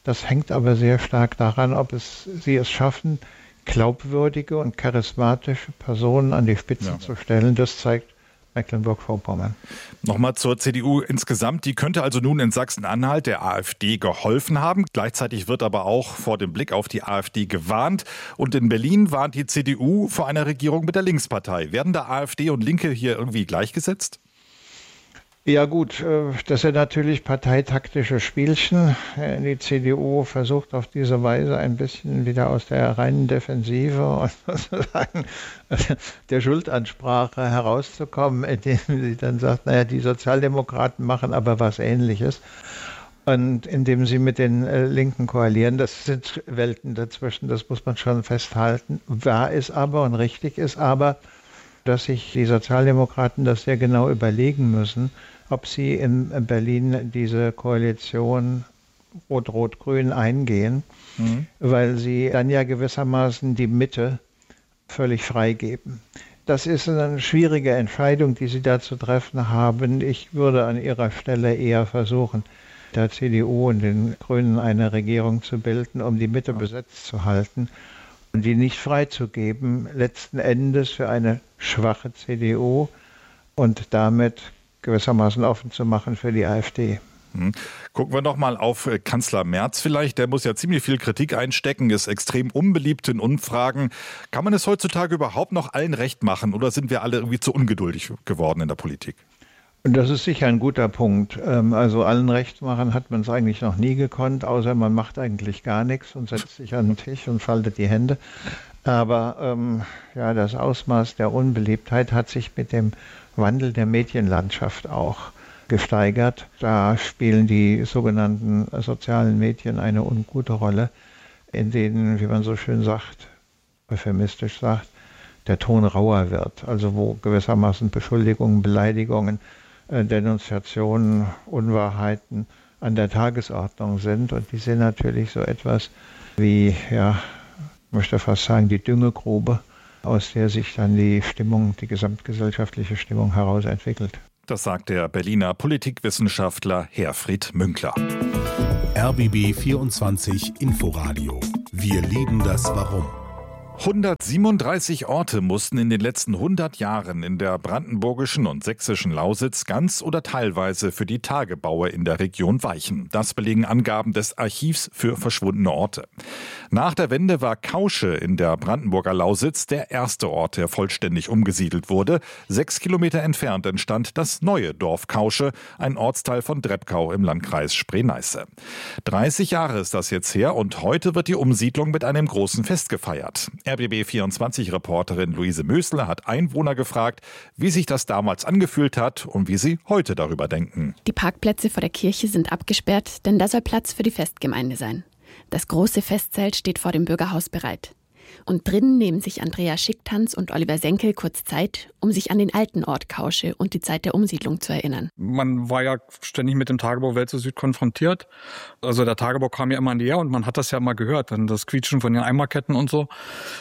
Das hängt aber sehr stark daran, ob sie es schaffen, glaubwürdige und charismatische Personen an die Spitze zu stellen. Das zeigt Mecklenburg-Vorpommern. Nochmal zur CDU insgesamt. Die könnte also nun in Sachsen-Anhalt der AfD geholfen haben. Gleichzeitig wird aber auch vor dem Blick auf die AfD gewarnt. Und in Berlin warnt die CDU vor einer Regierung mit der Linkspartei. Werden da AfD und Linke hier irgendwie gleichgesetzt? Ja gut, das sind natürlich parteitaktische Spielchen. Die CDU versucht auf diese Weise ein bisschen wieder aus der reinen Defensive und sozusagen der Schuldansprache herauszukommen, indem sie dann sagt, naja, die Sozialdemokraten machen aber was Ähnliches. Und indem sie mit den Linken koalieren, das sind Welten dazwischen, das muss man schon festhalten. Wahr ist aber und richtig ist aber, dass sich die Sozialdemokraten das sehr genau überlegen müssen, ob sie in Berlin diese Koalition Rot-Rot-Grün eingehen, weil sie dann ja gewissermaßen die Mitte völlig freigeben. Das ist eine schwierige Entscheidung, die sie da zu treffen haben. Ich würde an ihrer Stelle eher versuchen, der CDU und den Grünen eine Regierung zu bilden, um die Mitte besetzt zu halten und die nicht freizugeben, letzten Endes für eine schwache CDU und damit gewissermaßen offen zu machen für die AfD. Gucken wir noch mal auf Kanzler Merz vielleicht. Der muss ja ziemlich viel Kritik einstecken, ist extrem unbeliebt in Umfragen. Kann man es heutzutage überhaupt noch allen recht machen oder sind wir alle irgendwie zu ungeduldig geworden in der Politik? Und das ist sicher ein guter Punkt. Also allen recht machen hat man es eigentlich noch nie gekonnt, außer man macht eigentlich gar nichts und setzt sich an den Tisch und faltet die Hände. Aber das Ausmaß der Unbeliebtheit hat sich mit dem Wandel der Medienlandschaft auch gesteigert. Da spielen die sogenannten sozialen Medien eine ungute Rolle, in denen, wie man so schön sagt, euphemistisch sagt, der Ton rauer wird. Also wo gewissermaßen Beschuldigungen, Beleidigungen, Denunziationen, Unwahrheiten an der Tagesordnung sind. Und die sind natürlich so etwas wie, ich möchte fast sagen, die Düngegrube, aus der sich dann die Stimmung, die gesamtgesellschaftliche Stimmung herausentwickelt. Das sagt der Berliner Politikwissenschaftler Herfried Münkler. RBB 24 Inforadio. Wir lieben das Warum. 137 Orte mussten in den letzten 100 Jahren in der brandenburgischen und sächsischen Lausitz ganz oder teilweise für die Tagebaue in der Region weichen. Das belegen Angaben des Archivs für verschwundene Orte. Nach der Wende war Kausche in der Brandenburger Lausitz der erste Ort, der vollständig umgesiedelt wurde. 6 Kilometer entfernt entstand das neue Dorf Kausche, ein Ortsteil von Drebkau im Landkreis Spree-Neiße. 30 Jahre ist das jetzt her und heute wird die Umsiedlung mit einem großen Fest gefeiert. RBB24-Reporterin Luise Mösler hat Einwohner gefragt, wie sich das damals angefühlt hat und wie sie heute darüber denken. Die Parkplätze vor der Kirche sind abgesperrt, denn da soll Platz für die Festgemeinde sein. Das große Festzelt steht vor dem Bürgerhaus bereit. Und drinnen nehmen sich Andrea Schicktanz und Oliver Senkel kurz Zeit, um sich an den alten Ort Kausche und die Zeit der Umsiedlung zu erinnern. Man war ja ständig mit dem Tagebau Welt zu Süd konfrontiert. Also der Tagebau kam ja immer näher und man hat das ja mal gehört, dann das Quietschen von den Eimerketten und so.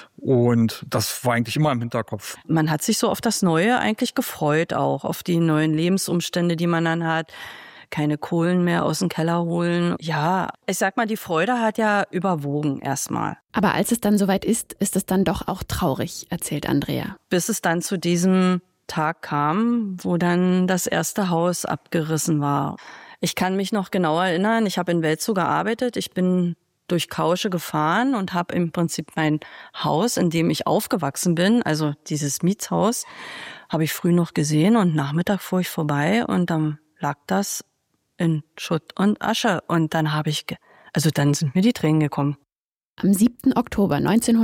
Und das war eigentlich immer im Hinterkopf. Man hat sich so auf das Neue eigentlich gefreut auch, auf die neuen Lebensumstände, die man dann hat. Keine Kohlen mehr aus dem Keller holen. Ja, ich sag mal, die Freude hat ja überwogen erstmal. Aber als es dann soweit ist es dann doch auch traurig, erzählt Andrea. Bis es dann zu diesem Tag kam, wo dann das erste Haus abgerissen war. Ich kann mich noch genau erinnern, ich habe in Welzow gearbeitet. Ich bin durch Kausche gefahren und habe im Prinzip mein Haus, in dem ich aufgewachsen bin, also dieses Mietshaus, habe ich früh noch gesehen und Nachmittag fuhr ich vorbei und dann lag das in Schutt und Asche. Und dann dann sind mir die Tränen gekommen. Am 7. Oktober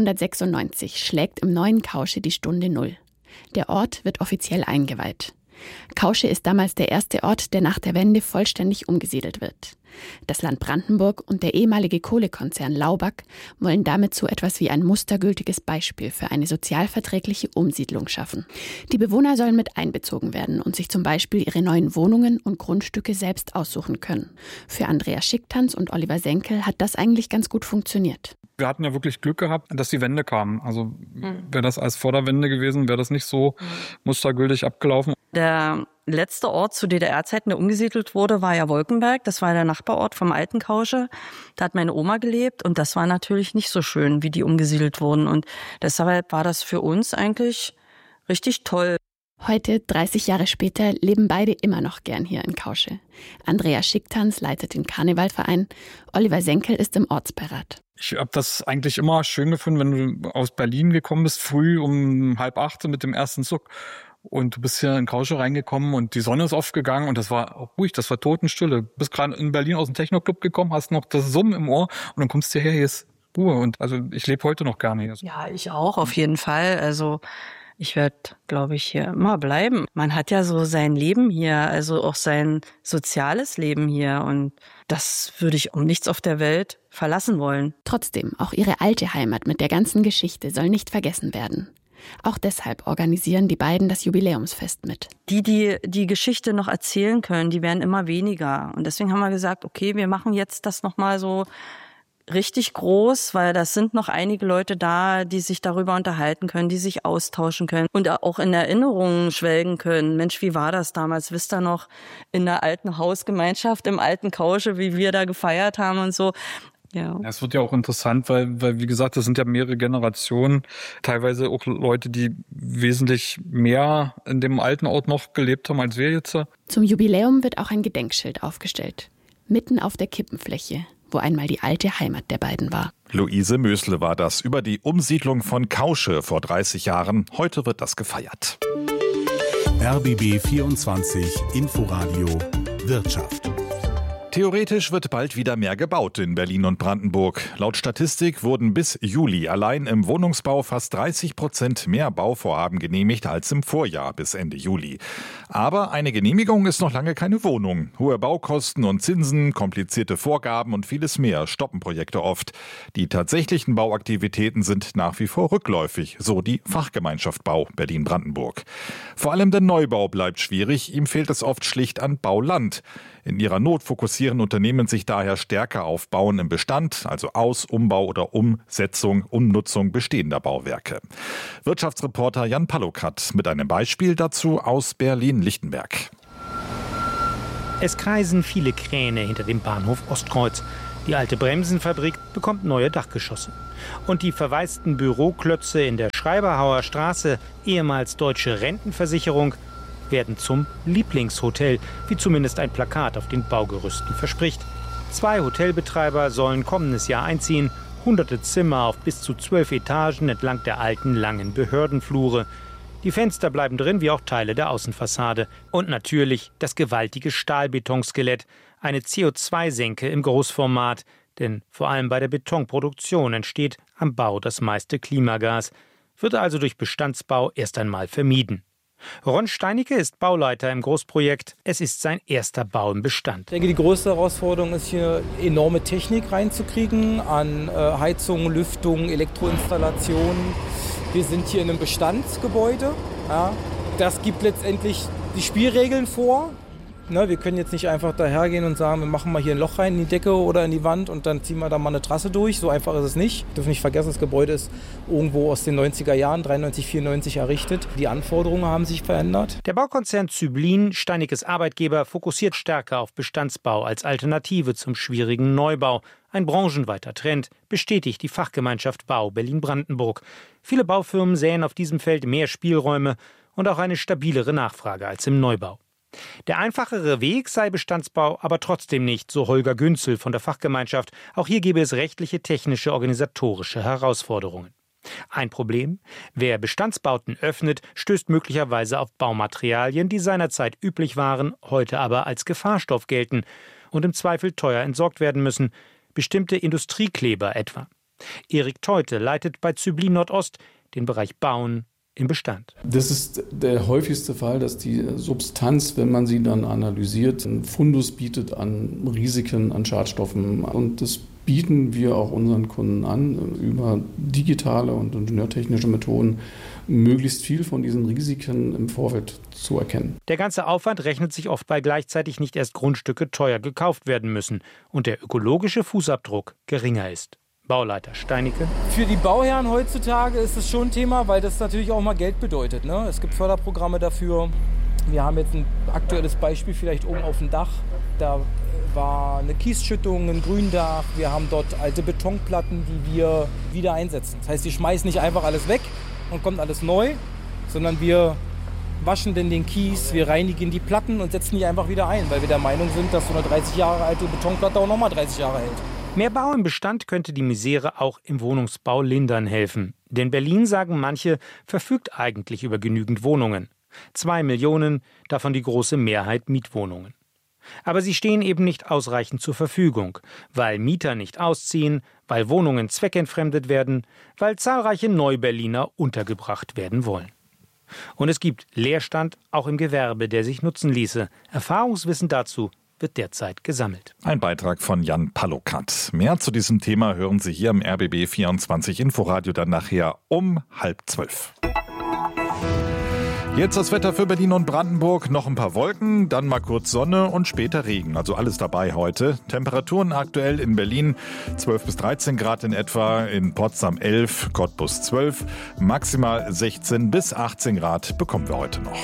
1996 schlägt im neuen Kausche die Stunde 0. Der Ort wird offiziell eingeweiht. Kausche ist damals der erste Ort, der nach der Wende vollständig umgesiedelt wird. Das Land Brandenburg und der ehemalige Kohlekonzern Laubag wollen damit so etwas wie ein mustergültiges Beispiel für eine sozialverträgliche Umsiedlung schaffen. Die Bewohner sollen mit einbezogen werden und sich zum Beispiel ihre neuen Wohnungen und Grundstücke selbst aussuchen können. Für Andrea Schicktanz und Oliver Senkel hat das eigentlich ganz gut funktioniert. Wir hatten ja wirklich Glück gehabt, dass die Wende kam. Also wäre das als vor der Wende gewesen, wäre das nicht so mustergültig abgelaufen. Der letzte Ort zu DDR-Zeiten, der umgesiedelt wurde, war ja Wolkenberg. Das war der Nachbarort vom alten Kausche. Da hat meine Oma gelebt und das war natürlich nicht so schön, wie die umgesiedelt wurden. Und deshalb war das für uns eigentlich richtig toll. Heute, 30 Jahre später, leben beide immer noch gern hier in Kausche. Andrea Schicktanz leitet den Karnevalverein, Oliver Senkel ist im Ortsbeirat. Ich habe das eigentlich immer schön gefunden, wenn du aus Berlin gekommen bist, früh um 7:30 mit dem ersten Zug. Und du bist hier in Kausche reingekommen und die Sonne ist aufgegangen und das war auch ruhig, das war Totenstille. Du bist gerade in Berlin aus dem Techno-Club gekommen, hast noch das Summen im Ohr und dann kommst du hierher, hier ist Ruhe. Und also ich lebe heute noch gerne hier. Ja, ich auch, auf jeden Fall. Also ich werde, glaube ich, hier immer bleiben. Man hat ja so sein Leben hier, also auch sein soziales Leben hier. Und das würde ich um nichts auf der Welt verlassen wollen. Trotzdem, auch ihre alte Heimat mit der ganzen Geschichte soll nicht vergessen werden. Auch deshalb organisieren die beiden das Jubiläumsfest mit. Die Geschichte noch erzählen können, die werden immer weniger. Und deswegen haben wir gesagt, okay, wir machen jetzt das nochmal so richtig groß, weil das sind noch einige Leute da, die sich darüber unterhalten können, die sich austauschen können und auch in Erinnerungen schwelgen können. Mensch, wie war das damals? Wisst ihr noch, in der alten Hausgemeinschaft, im alten Kausche, wie wir da gefeiert haben und so. Ja. Es wird ja auch interessant, weil wie gesagt, das sind ja mehrere Generationen, teilweise auch Leute, die wesentlich mehr in dem alten Ort noch gelebt haben als wir jetzt. Zum Jubiläum wird auch ein Gedenkschild aufgestellt, mitten auf der Kippenfläche, wo einmal die alte Heimat der beiden war. Luise Mösle war das über die Umsiedlung von Kausche vor 30 Jahren. Heute wird das gefeiert. RBB 24 Inforadio Wirtschaft. Theoretisch wird bald wieder mehr gebaut in Berlin und Brandenburg. Laut Statistik wurden bis Juli allein im Wohnungsbau fast 30% mehr Bauvorhaben genehmigt als im Vorjahr bis Ende Juli. Aber eine Genehmigung ist noch lange keine Wohnung. Hohe Baukosten und Zinsen, komplizierte Vorgaben und vieles mehr stoppen Projekte oft. Die tatsächlichen Bauaktivitäten sind nach wie vor rückläufig, so die Fachgemeinschaft Bau Berlin-Brandenburg. Vor allem der Neubau bleibt schwierig, ihm fehlt es oft schlicht an Bauland. In ihrer Not fokussieren Unternehmen sich daher stärker auf Bauen im Bestand, also Aus-, Umbau oder Umsetzung, Umnutzung bestehender Bauwerke. Wirtschaftsreporter Jan Pallokat mit einem Beispiel dazu aus Berlin-Lichtenberg. Es kreisen viele Kräne hinter dem Bahnhof Ostkreuz. Die alte Bremsenfabrik bekommt neue Dachgeschosse. Und die verwaisten Büroklötze in der Schreiberhauer Straße, ehemals Deutsche Rentenversicherung, werden zum Lieblingshotel, wie zumindest ein Plakat auf den Baugerüsten verspricht. 2 Hotelbetreiber sollen kommendes Jahr einziehen, hunderte Zimmer auf bis zu 12 Etagen entlang der alten, langen Behördenflure. Die Fenster bleiben drin, wie auch Teile der Außenfassade. Und natürlich das gewaltige Stahlbetonskelett, eine CO2-Senke im Großformat. Denn vor allem bei der Betonproduktion entsteht am Bau das meiste Klimagas. Wird also durch Bestandsbau erst einmal vermieden. Ron Steinicke ist Bauleiter im Großprojekt. Es ist sein erster Bau im Bestand. Ich denke, die größte Herausforderung ist hier, enorme Technik reinzukriegen an Heizung, Lüftung, Elektroinstallationen. Wir sind hier in einem Bestandsgebäude. Ja. Das gibt letztendlich die Spielregeln vor. Wir können jetzt nicht einfach dahergehen und sagen, wir machen mal hier ein Loch rein in die Decke oder in die Wand und dann ziehen wir da mal eine Trasse durch. So einfach ist es nicht. Wir dürfen nicht vergessen, das Gebäude ist irgendwo aus den 90er Jahren, 93, 94 errichtet. Die Anforderungen haben sich verändert. Der Baukonzern Züblin, Steinickes Arbeitgeber, fokussiert stärker auf Bestandsbau als Alternative zum schwierigen Neubau. Ein branchenweiter Trend, bestätigt die Fachgemeinschaft Bau Berlin-Brandenburg. Viele Baufirmen sähen auf diesem Feld mehr Spielräume und auch eine stabilere Nachfrage als im Neubau. Der einfachere Weg sei Bestandsbau, aber trotzdem nicht, so Holger Günzel von der Fachgemeinschaft. Auch hier gäbe es rechtliche, technische, organisatorische Herausforderungen. Ein Problem: Wer Bestandsbauten öffnet, stößt möglicherweise auf Baumaterialien, die seinerzeit üblich waren, heute aber als Gefahrstoff gelten und im Zweifel teuer entsorgt werden müssen. Bestimmte Industriekleber etwa. Erik Teute leitet bei Züblin Nordost den Bereich Bauen im Bestand. Das ist der häufigste Fall, dass die Substanz, wenn man sie dann analysiert, einen Fundus bietet an Risiken, an Schadstoffen. Und das bieten wir auch unseren Kunden an, über digitale und ingenieurtechnische Methoden möglichst viel von diesen Risiken im Vorfeld zu erkennen. Der ganze Aufwand rechnet sich oft, weil gleichzeitig nicht erst Grundstücke teuer gekauft werden müssen und der ökologische Fußabdruck geringer ist. Bauleiter Steinicke. Für die Bauherren heutzutage ist es schon ein Thema, weil das natürlich auch mal Geld bedeutet. Es gibt Förderprogramme dafür. Wir haben jetzt ein aktuelles Beispiel vielleicht oben auf dem Dach. Da war eine Kiesschüttung, ein Gründach. Wir haben dort alte Betonplatten, die wir wieder einsetzen. Das heißt, wir schmeißen nicht einfach alles weg und kommt alles neu, sondern wir waschen denn den Kies, wir reinigen die Platten und setzen die einfach wieder ein, weil wir der Meinung sind, dass so eine 30 Jahre alte Betonplatte auch nochmal 30 Jahre hält. Mehr Bau im Bestand könnte die Misere auch im Wohnungsbau lindern helfen. Denn Berlin, sagen manche, verfügt eigentlich über genügend Wohnungen. 2 Millionen, davon die große Mehrheit Mietwohnungen. Aber sie stehen eben nicht ausreichend zur Verfügung, weil Mieter nicht ausziehen, weil Wohnungen zweckentfremdet werden, weil zahlreiche Neuberliner untergebracht werden wollen. Und es gibt Leerstand auch im Gewerbe, der sich nutzen ließe. Erfahrungswissen dazu wird derzeit gesammelt. Ein Beitrag von Jan Palokat. Mehr zu diesem Thema hören Sie hier im RBB 24 Inforadio dann nachher um 11:30. Jetzt das Wetter für Berlin und Brandenburg. Noch ein paar Wolken, dann mal kurz Sonne und später Regen. Also alles dabei heute. Temperaturen aktuell in Berlin 12 bis 13 Grad in etwa, in Potsdam 11, Cottbus 12, maximal 16 bis 18 Grad bekommen wir heute noch.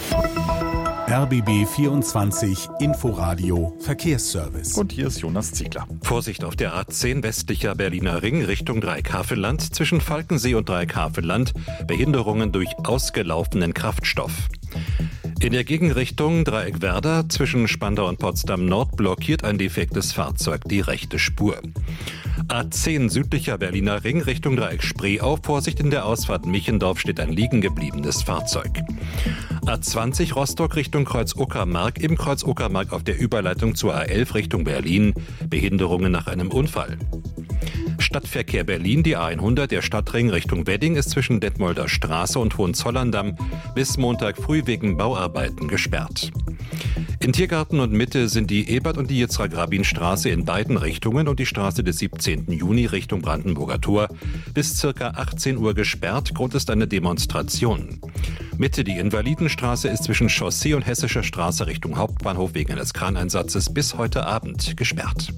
RBB 24 Inforadio Verkehrsservice. Und hier ist Jonas Ziegler. Vorsicht auf der A10 westlicher Berliner Ring Richtung Dreieckhavelland. Zwischen Falkensee und Dreieckhavelland Behinderungen durch ausgelaufenen Kraftstoff. In der Gegenrichtung Dreieckwerder zwischen Spandau und Potsdam Nord blockiert ein defektes Fahrzeug die rechte Spur. A10 südlicher Berliner Ring Richtung Dreieck Spreeau. Vorsicht, in der Ausfahrt Michendorf steht ein liegen gebliebenes Fahrzeug. A20 Rostock Richtung Kreuz-Uckermark. Im Kreuz-Uckermark auf der Überleitung zur A11 Richtung Berlin. Behinderungen nach einem Unfall. Stadtverkehr Berlin, die A100, der Stadtring Richtung Wedding ist zwischen Detmolder Straße und Hohenzollern-Damm bis Montag früh wegen Bauarbeiten gesperrt. In Tiergarten und Mitte sind die Ebert- und die Yitzhak-Rabin-Straße in beiden Richtungen und die Straße des 17. Juni Richtung Brandenburger Tor bis ca. 18 Uhr gesperrt. Grund ist eine Demonstration. Mitte die Invalidenstraße ist zwischen Chaussee und Hessischer Straße Richtung Hauptbahnhof wegen eines Kraneinsatzes bis heute Abend gesperrt.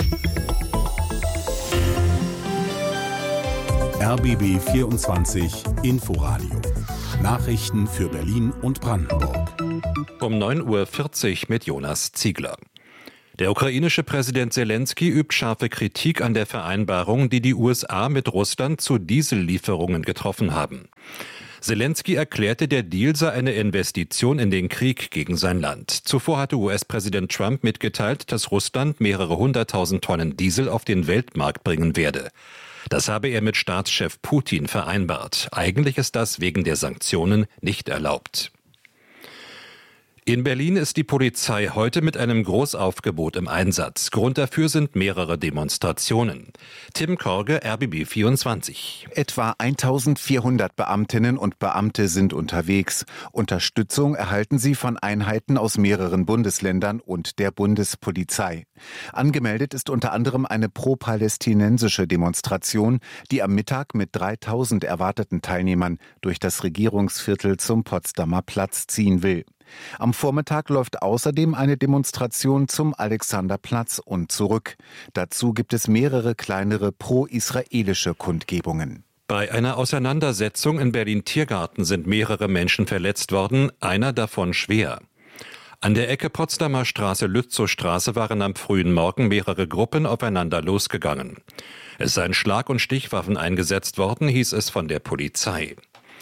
RBB 24 Inforadio. Nachrichten für Berlin und Brandenburg. Um 9:40 Uhr mit Jonas Ziegler. Der ukrainische Präsident Selensky übt scharfe Kritik an der Vereinbarung, die die USA mit Russland zu Diesellieferungen getroffen haben. Selensky erklärte, der Deal sei eine Investition in den Krieg gegen sein Land. Zuvor hatte US-Präsident Trump mitgeteilt, dass Russland mehrere 100.000 Tonnen Diesel auf den Weltmarkt bringen werde. Das habe er mit Staatschef Putin vereinbart. Eigentlich ist das wegen der Sanktionen nicht erlaubt. In Berlin ist die Polizei heute mit einem Großaufgebot im Einsatz. Grund dafür sind mehrere Demonstrationen. Tim Korge, RBB 24. Etwa 1400 Beamtinnen und Beamte sind unterwegs. Unterstützung erhalten sie von Einheiten aus mehreren Bundesländern und der Bundespolizei. Angemeldet ist unter anderem eine pro-palästinensische Demonstration, die am Mittag mit 3000 erwarteten Teilnehmern durch das Regierungsviertel zum Potsdamer Platz ziehen will. Am Vormittag läuft außerdem eine Demonstration zum Alexanderplatz und zurück. Dazu gibt es mehrere kleinere pro-israelische Kundgebungen. Bei einer Auseinandersetzung in Berlin-Tiergarten sind mehrere Menschen verletzt worden, einer davon schwer. An der Ecke Potsdamer Straße-Lützow-Straße waren am frühen Morgen mehrere Gruppen aufeinander losgegangen. Es seien Schlag- und Stichwaffen eingesetzt worden, hieß es von der Polizei.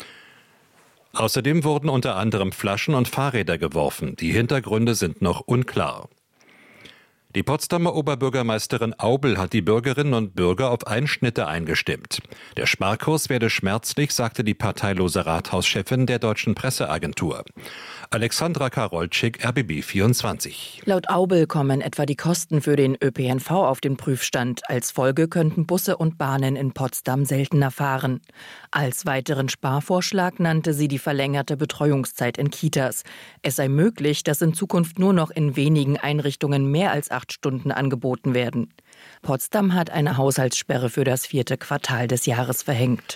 Außerdem wurden unter anderem Flaschen und Fahrräder geworfen. Die Hintergründe sind noch unklar. Die Potsdamer Oberbürgermeisterin Aubel hat die Bürgerinnen und Bürger auf Einschnitte eingestimmt. Der Sparkurs werde schmerzlich, sagte die parteilose Rathauschefin der Deutschen Presseagentur. Alexandra Karolczyk, RBB 24. Laut Aubel kommen etwa die Kosten für den ÖPNV auf den Prüfstand. Als Folge könnten Busse und Bahnen in Potsdam seltener fahren. Als weiteren Sparvorschlag nannte sie die verlängerte Betreuungszeit in Kitas. Es sei möglich, dass in Zukunft nur noch in wenigen Einrichtungen mehr als 8 Stunden angeboten werden. Potsdam hat eine Haushaltssperre für das 4. Quartal des Jahres verhängt.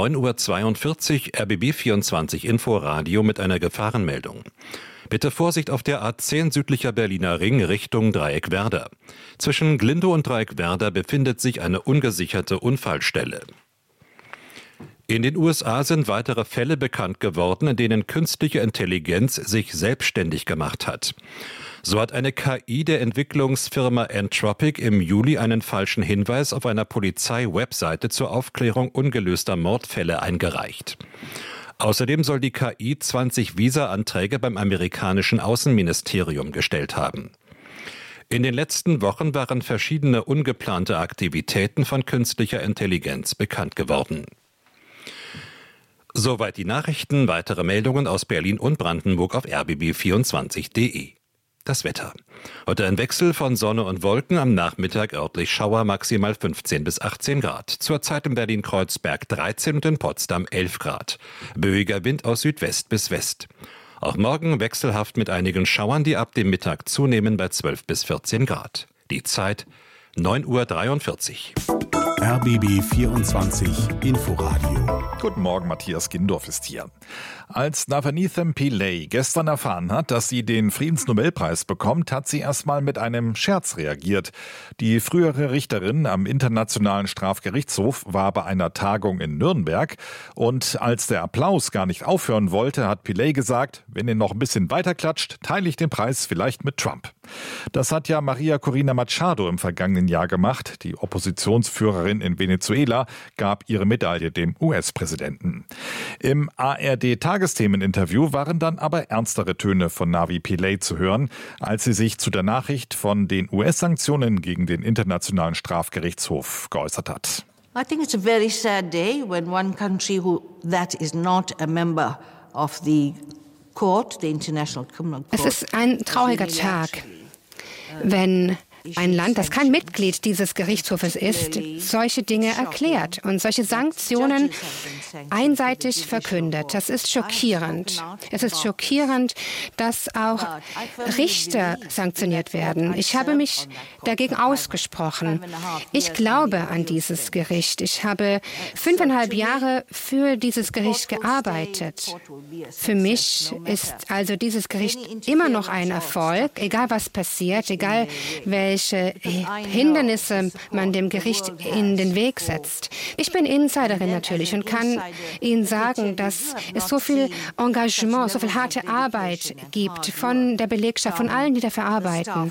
9:42 Uhr, RBB 24 Inforadio mit einer Gefahrenmeldung. Bitte Vorsicht auf der A10 südlicher Berliner Ring Richtung Dreieckwerder. Zwischen Glindow und Dreieckwerder befindet sich eine ungesicherte Unfallstelle. In den USA sind weitere Fälle bekannt geworden, in denen künstliche Intelligenz sich selbstständig gemacht hat. So hat eine KI der Entwicklungsfirma Anthropic im Juli einen falschen Hinweis auf einer Polizei-Webseite zur Aufklärung ungelöster Mordfälle eingereicht. Außerdem soll die KI 20 Visa-Anträge beim amerikanischen Außenministerium gestellt haben. In den letzten Wochen waren verschiedene ungeplante Aktivitäten von künstlicher Intelligenz bekannt geworden. Soweit die Nachrichten. Weitere Meldungen aus Berlin und Brandenburg auf rbb24.de. Das Wetter. Heute ein Wechsel von Sonne und Wolken, am Nachmittag örtlich Schauer, maximal 15 bis 18 Grad. Zurzeit in Berlin-Kreuzberg 13 und in Potsdam 11 Grad. Böiger Wind aus Südwest bis West. Auch morgen wechselhaft mit einigen Schauern, die ab dem Mittag zunehmen bei 12 bis 14 Grad. Die Zeit 9:43 Uhr. RBB 24 Inforadio. Guten Morgen, Matthias Gindorf ist hier. Als Navanithem Pillay gestern erfahren hat, dass sie den Friedensnobelpreis bekommt, hat sie erstmal mit einem Scherz reagiert. Die frühere Richterin am Internationalen Strafgerichtshof war bei einer Tagung in Nürnberg und als der Applaus gar nicht aufhören wollte, hat Pillay gesagt, wenn ihr noch ein bisschen weiter klatscht, teile ich den Preis vielleicht mit Trump. Das hat ja Maria Corina Machado im vergangenen Jahr gemacht. Die Oppositionsführerin in Venezuela gab ihre Medaille dem US-Präsidenten. Im ARD-Tagesthemeninterview waren dann aber ernstere Töne von Navi Pillay zu hören, als sie sich zu der Nachricht von den US-Sanktionen gegen den Internationalen Strafgerichtshof geäußert hat. I think it's a very sad day when one country that is not a member of the court, the International Criminal Court. Es ist ein trauriger Tag, wenn ein Land, das kein Mitglied dieses Gerichtshofes ist, solche Dinge erklärt und solche Sanktionen einseitig verkündet. Das ist schockierend. Es ist schockierend, dass auch Richter sanktioniert werden. Ich habe mich dagegen ausgesprochen. Ich glaube an dieses Gericht. Ich habe 5,5 Jahre für dieses Gericht gearbeitet. Für mich ist also dieses Gericht immer noch ein Erfolg, egal was passiert, egal welche Hindernisse man dem Gericht in den Weg setzt. Ich bin Insiderin natürlich und kann Ihnen sagen, dass es so viel Engagement, so viel harte Arbeit gibt von der Belegschaft, von allen, die dafür arbeiten.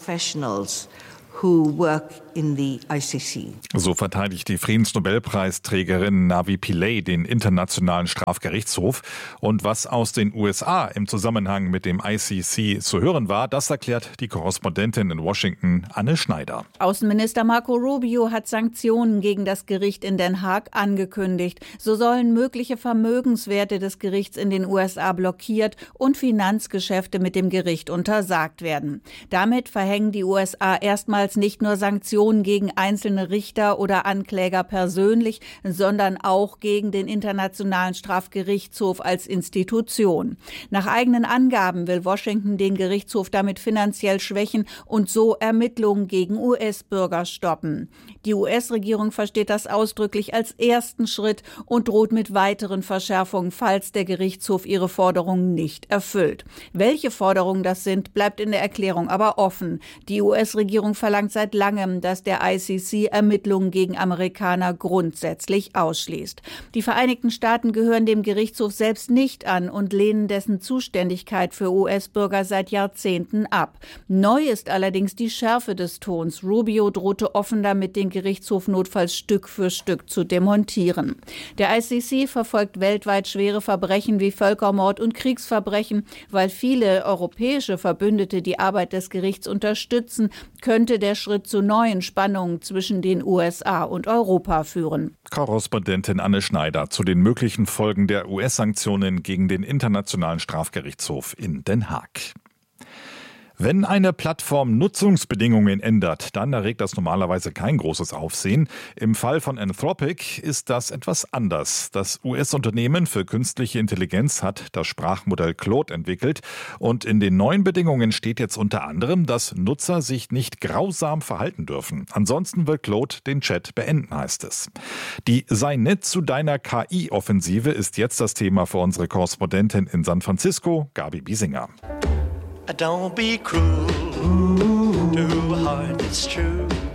So verteidigt die Friedensnobelpreisträgerin Navi Pillay den Internationalen Strafgerichtshof. Und was aus den USA im Zusammenhang mit dem ICC zu hören war, das erklärt die Korrespondentin in Washington, Anne Schneider. Außenminister Marco Rubio hat Sanktionen gegen das Gericht in Den Haag angekündigt. So sollen mögliche Vermögenswerte des Gerichts in den USA blockiert und Finanzgeschäfte mit dem Gericht untersagt werden. Damit verhängen die USA erstmals nicht nur Sanktionen gegen einzelne Richter oder Ankläger persönlich, sondern auch gegen den Internationalen Strafgerichtshof als Institution. Nach eigenen Angaben will Washington den Gerichtshof damit finanziell schwächen und so Ermittlungen gegen US-Bürger stoppen. Die US-Regierung versteht das ausdrücklich als ersten Schritt und droht mit weiteren Verschärfungen, falls der Gerichtshof ihre Forderungen nicht erfüllt. Welche Forderungen das sind, bleibt in der Erklärung aber offen. Die US-Regierung verlangt seit langem, dass der ICC Ermittlungen gegen Amerikaner grundsätzlich ausschließt. Die Vereinigten Staaten gehören dem Gerichtshof selbst nicht an und lehnen dessen Zuständigkeit für US-Bürger seit Jahrzehnten ab. Neu ist allerdings die Schärfe des Tons. Rubio drohte offen damit, den Gerichtshof notfalls Stück für Stück zu demontieren. Der ICC verfolgt weltweit schwere Verbrechen wie Völkermord und Kriegsverbrechen. Weil viele europäische Verbündete die Arbeit des Gerichts unterstützen, könnte der Schritt zu neuen Spannungen zwischen den USA und Europa führen. Korrespondentin Anne Schneider zu den möglichen Folgen der US-Sanktionen gegen den Internationalen Strafgerichtshof in Den Haag. Wenn eine Plattform Nutzungsbedingungen ändert, dann erregt das normalerweise kein großes Aufsehen. Im Fall von Anthropic ist das etwas anders. Das US-Unternehmen für künstliche Intelligenz hat das Sprachmodell Claude entwickelt und in den neuen Bedingungen steht jetzt unter anderem, dass Nutzer sich nicht grausam verhalten dürfen. Ansonsten wird Claude den Chat beenden, heißt es. Die Sei nett zu deiner KI-Offensive ist jetzt das Thema für unsere Korrespondentin in San Francisco, Gabi Biesinger. Don't be cruel to a heart that's true.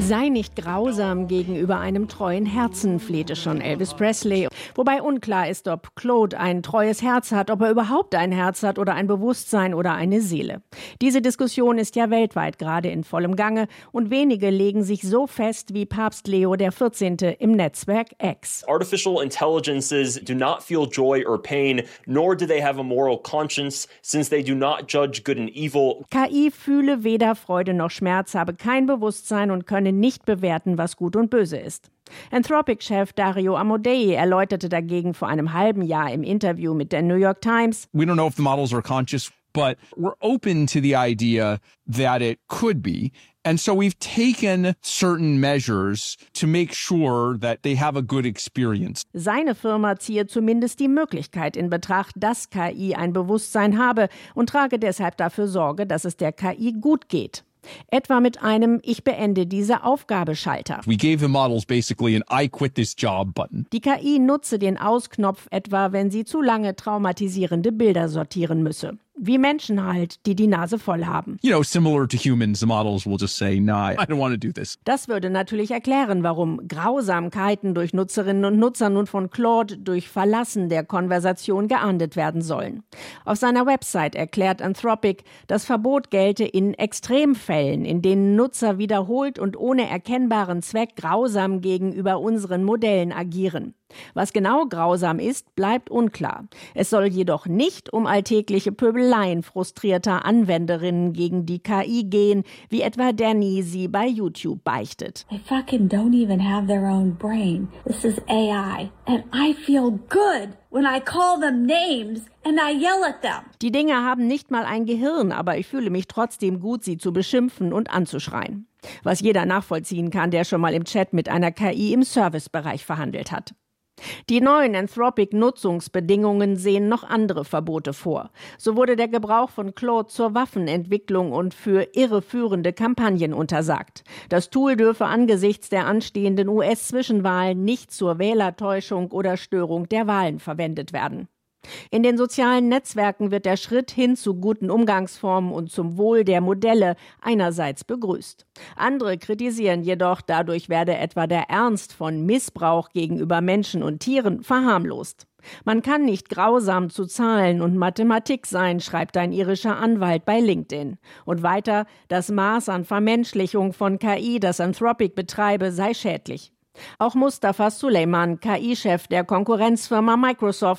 Sei nicht grausam gegenüber einem treuen Herzen, flehte schon Elvis Presley. Wobei unklar ist, ob Claude ein treues Herz hat, ob er überhaupt ein Herz hat oder ein Bewusstsein oder eine Seele. Diese Diskussion ist ja weltweit gerade in vollem Gange und wenige legen sich so fest wie Papst Leo XIV. Im Netzwerk X. Artificial intelligences do not feel joy or pain, nor do they have a moral conscience, since they do not judge good and evil. KI fühle weder Freude noch Schmerz, habe kein Bewusstsein und könne nicht bewerten, was gut und böse ist. Anthropic-Chef Dario Amodei erläuterte dagegen vor einem halben Jahr im Interview mit der New York Times: We don't know if the models are conscious, but we're open to the idea that it could be. And so we've taken certain measures to make sure that they have a good experience. Seine Firma ziehe zumindest die Möglichkeit in Betracht, dass KI ein Bewusstsein habe und trage deshalb dafür Sorge, dass es der KI gut geht. Etwa mit einem Ich beende diese Aufgabe-Schalter. We gave the models basically an I quit this job button. Die KI nutze den Ausknopf etwa, wenn sie zu lange traumatisierende Bilder sortieren müsse. Wie Menschen halt, die die Nase voll haben. You know, similar to humans, the models will just say, nah, I don't want to do this. Das würde natürlich erklären, warum Grausamkeiten durch Nutzerinnen und Nutzer nun von Claude durch Verlassen der Konversation geahndet werden sollen. Auf seiner Website erklärt Anthropic, das Verbot gelte in Extremfällen, in denen Nutzer wiederholt und ohne erkennbaren Zweck grausam gegenüber unseren Modellen agieren. Was genau grausam ist, bleibt unklar. Es soll jedoch nicht um alltägliche Pöbeleien frustrierter Anwenderinnen gegen die KI gehen, wie etwa Danny sie bei YouTube beichtet. They fucking don't even have their own brain. This is AI. And I feel good when I call them names and I yell at them. Die Dinge haben nicht mal ein Gehirn, aber ich fühle mich trotzdem gut, sie zu beschimpfen und anzuschreien. Was jeder nachvollziehen kann, der schon mal im Chat mit einer KI im Servicebereich verhandelt hat. Die neuen Anthropic-Nutzungsbedingungen sehen noch andere Verbote vor. So wurde der Gebrauch von Claude zur Waffenentwicklung und für irreführende Kampagnen untersagt. Das Tool dürfe angesichts der anstehenden US-Zwischenwahlen nicht zur Wählertäuschung oder Störung der Wahlen verwendet werden. In den sozialen Netzwerken wird der Schritt hin zu guten Umgangsformen und zum Wohl der Modelle einerseits begrüßt. Andere kritisieren jedoch, dadurch werde etwa der Ernst von Missbrauch gegenüber Menschen und Tieren verharmlost. Man kann nicht grausam zu Zahlen und Mathematik sein, schreibt ein irischer Anwalt bei LinkedIn. Und weiter, das Maß an Vermenschlichung von KI, das Anthropic betreibe, sei schädlich. Auch Mustafa Suleyman, KI-Chef der Konkurrenzfirma Microsoft,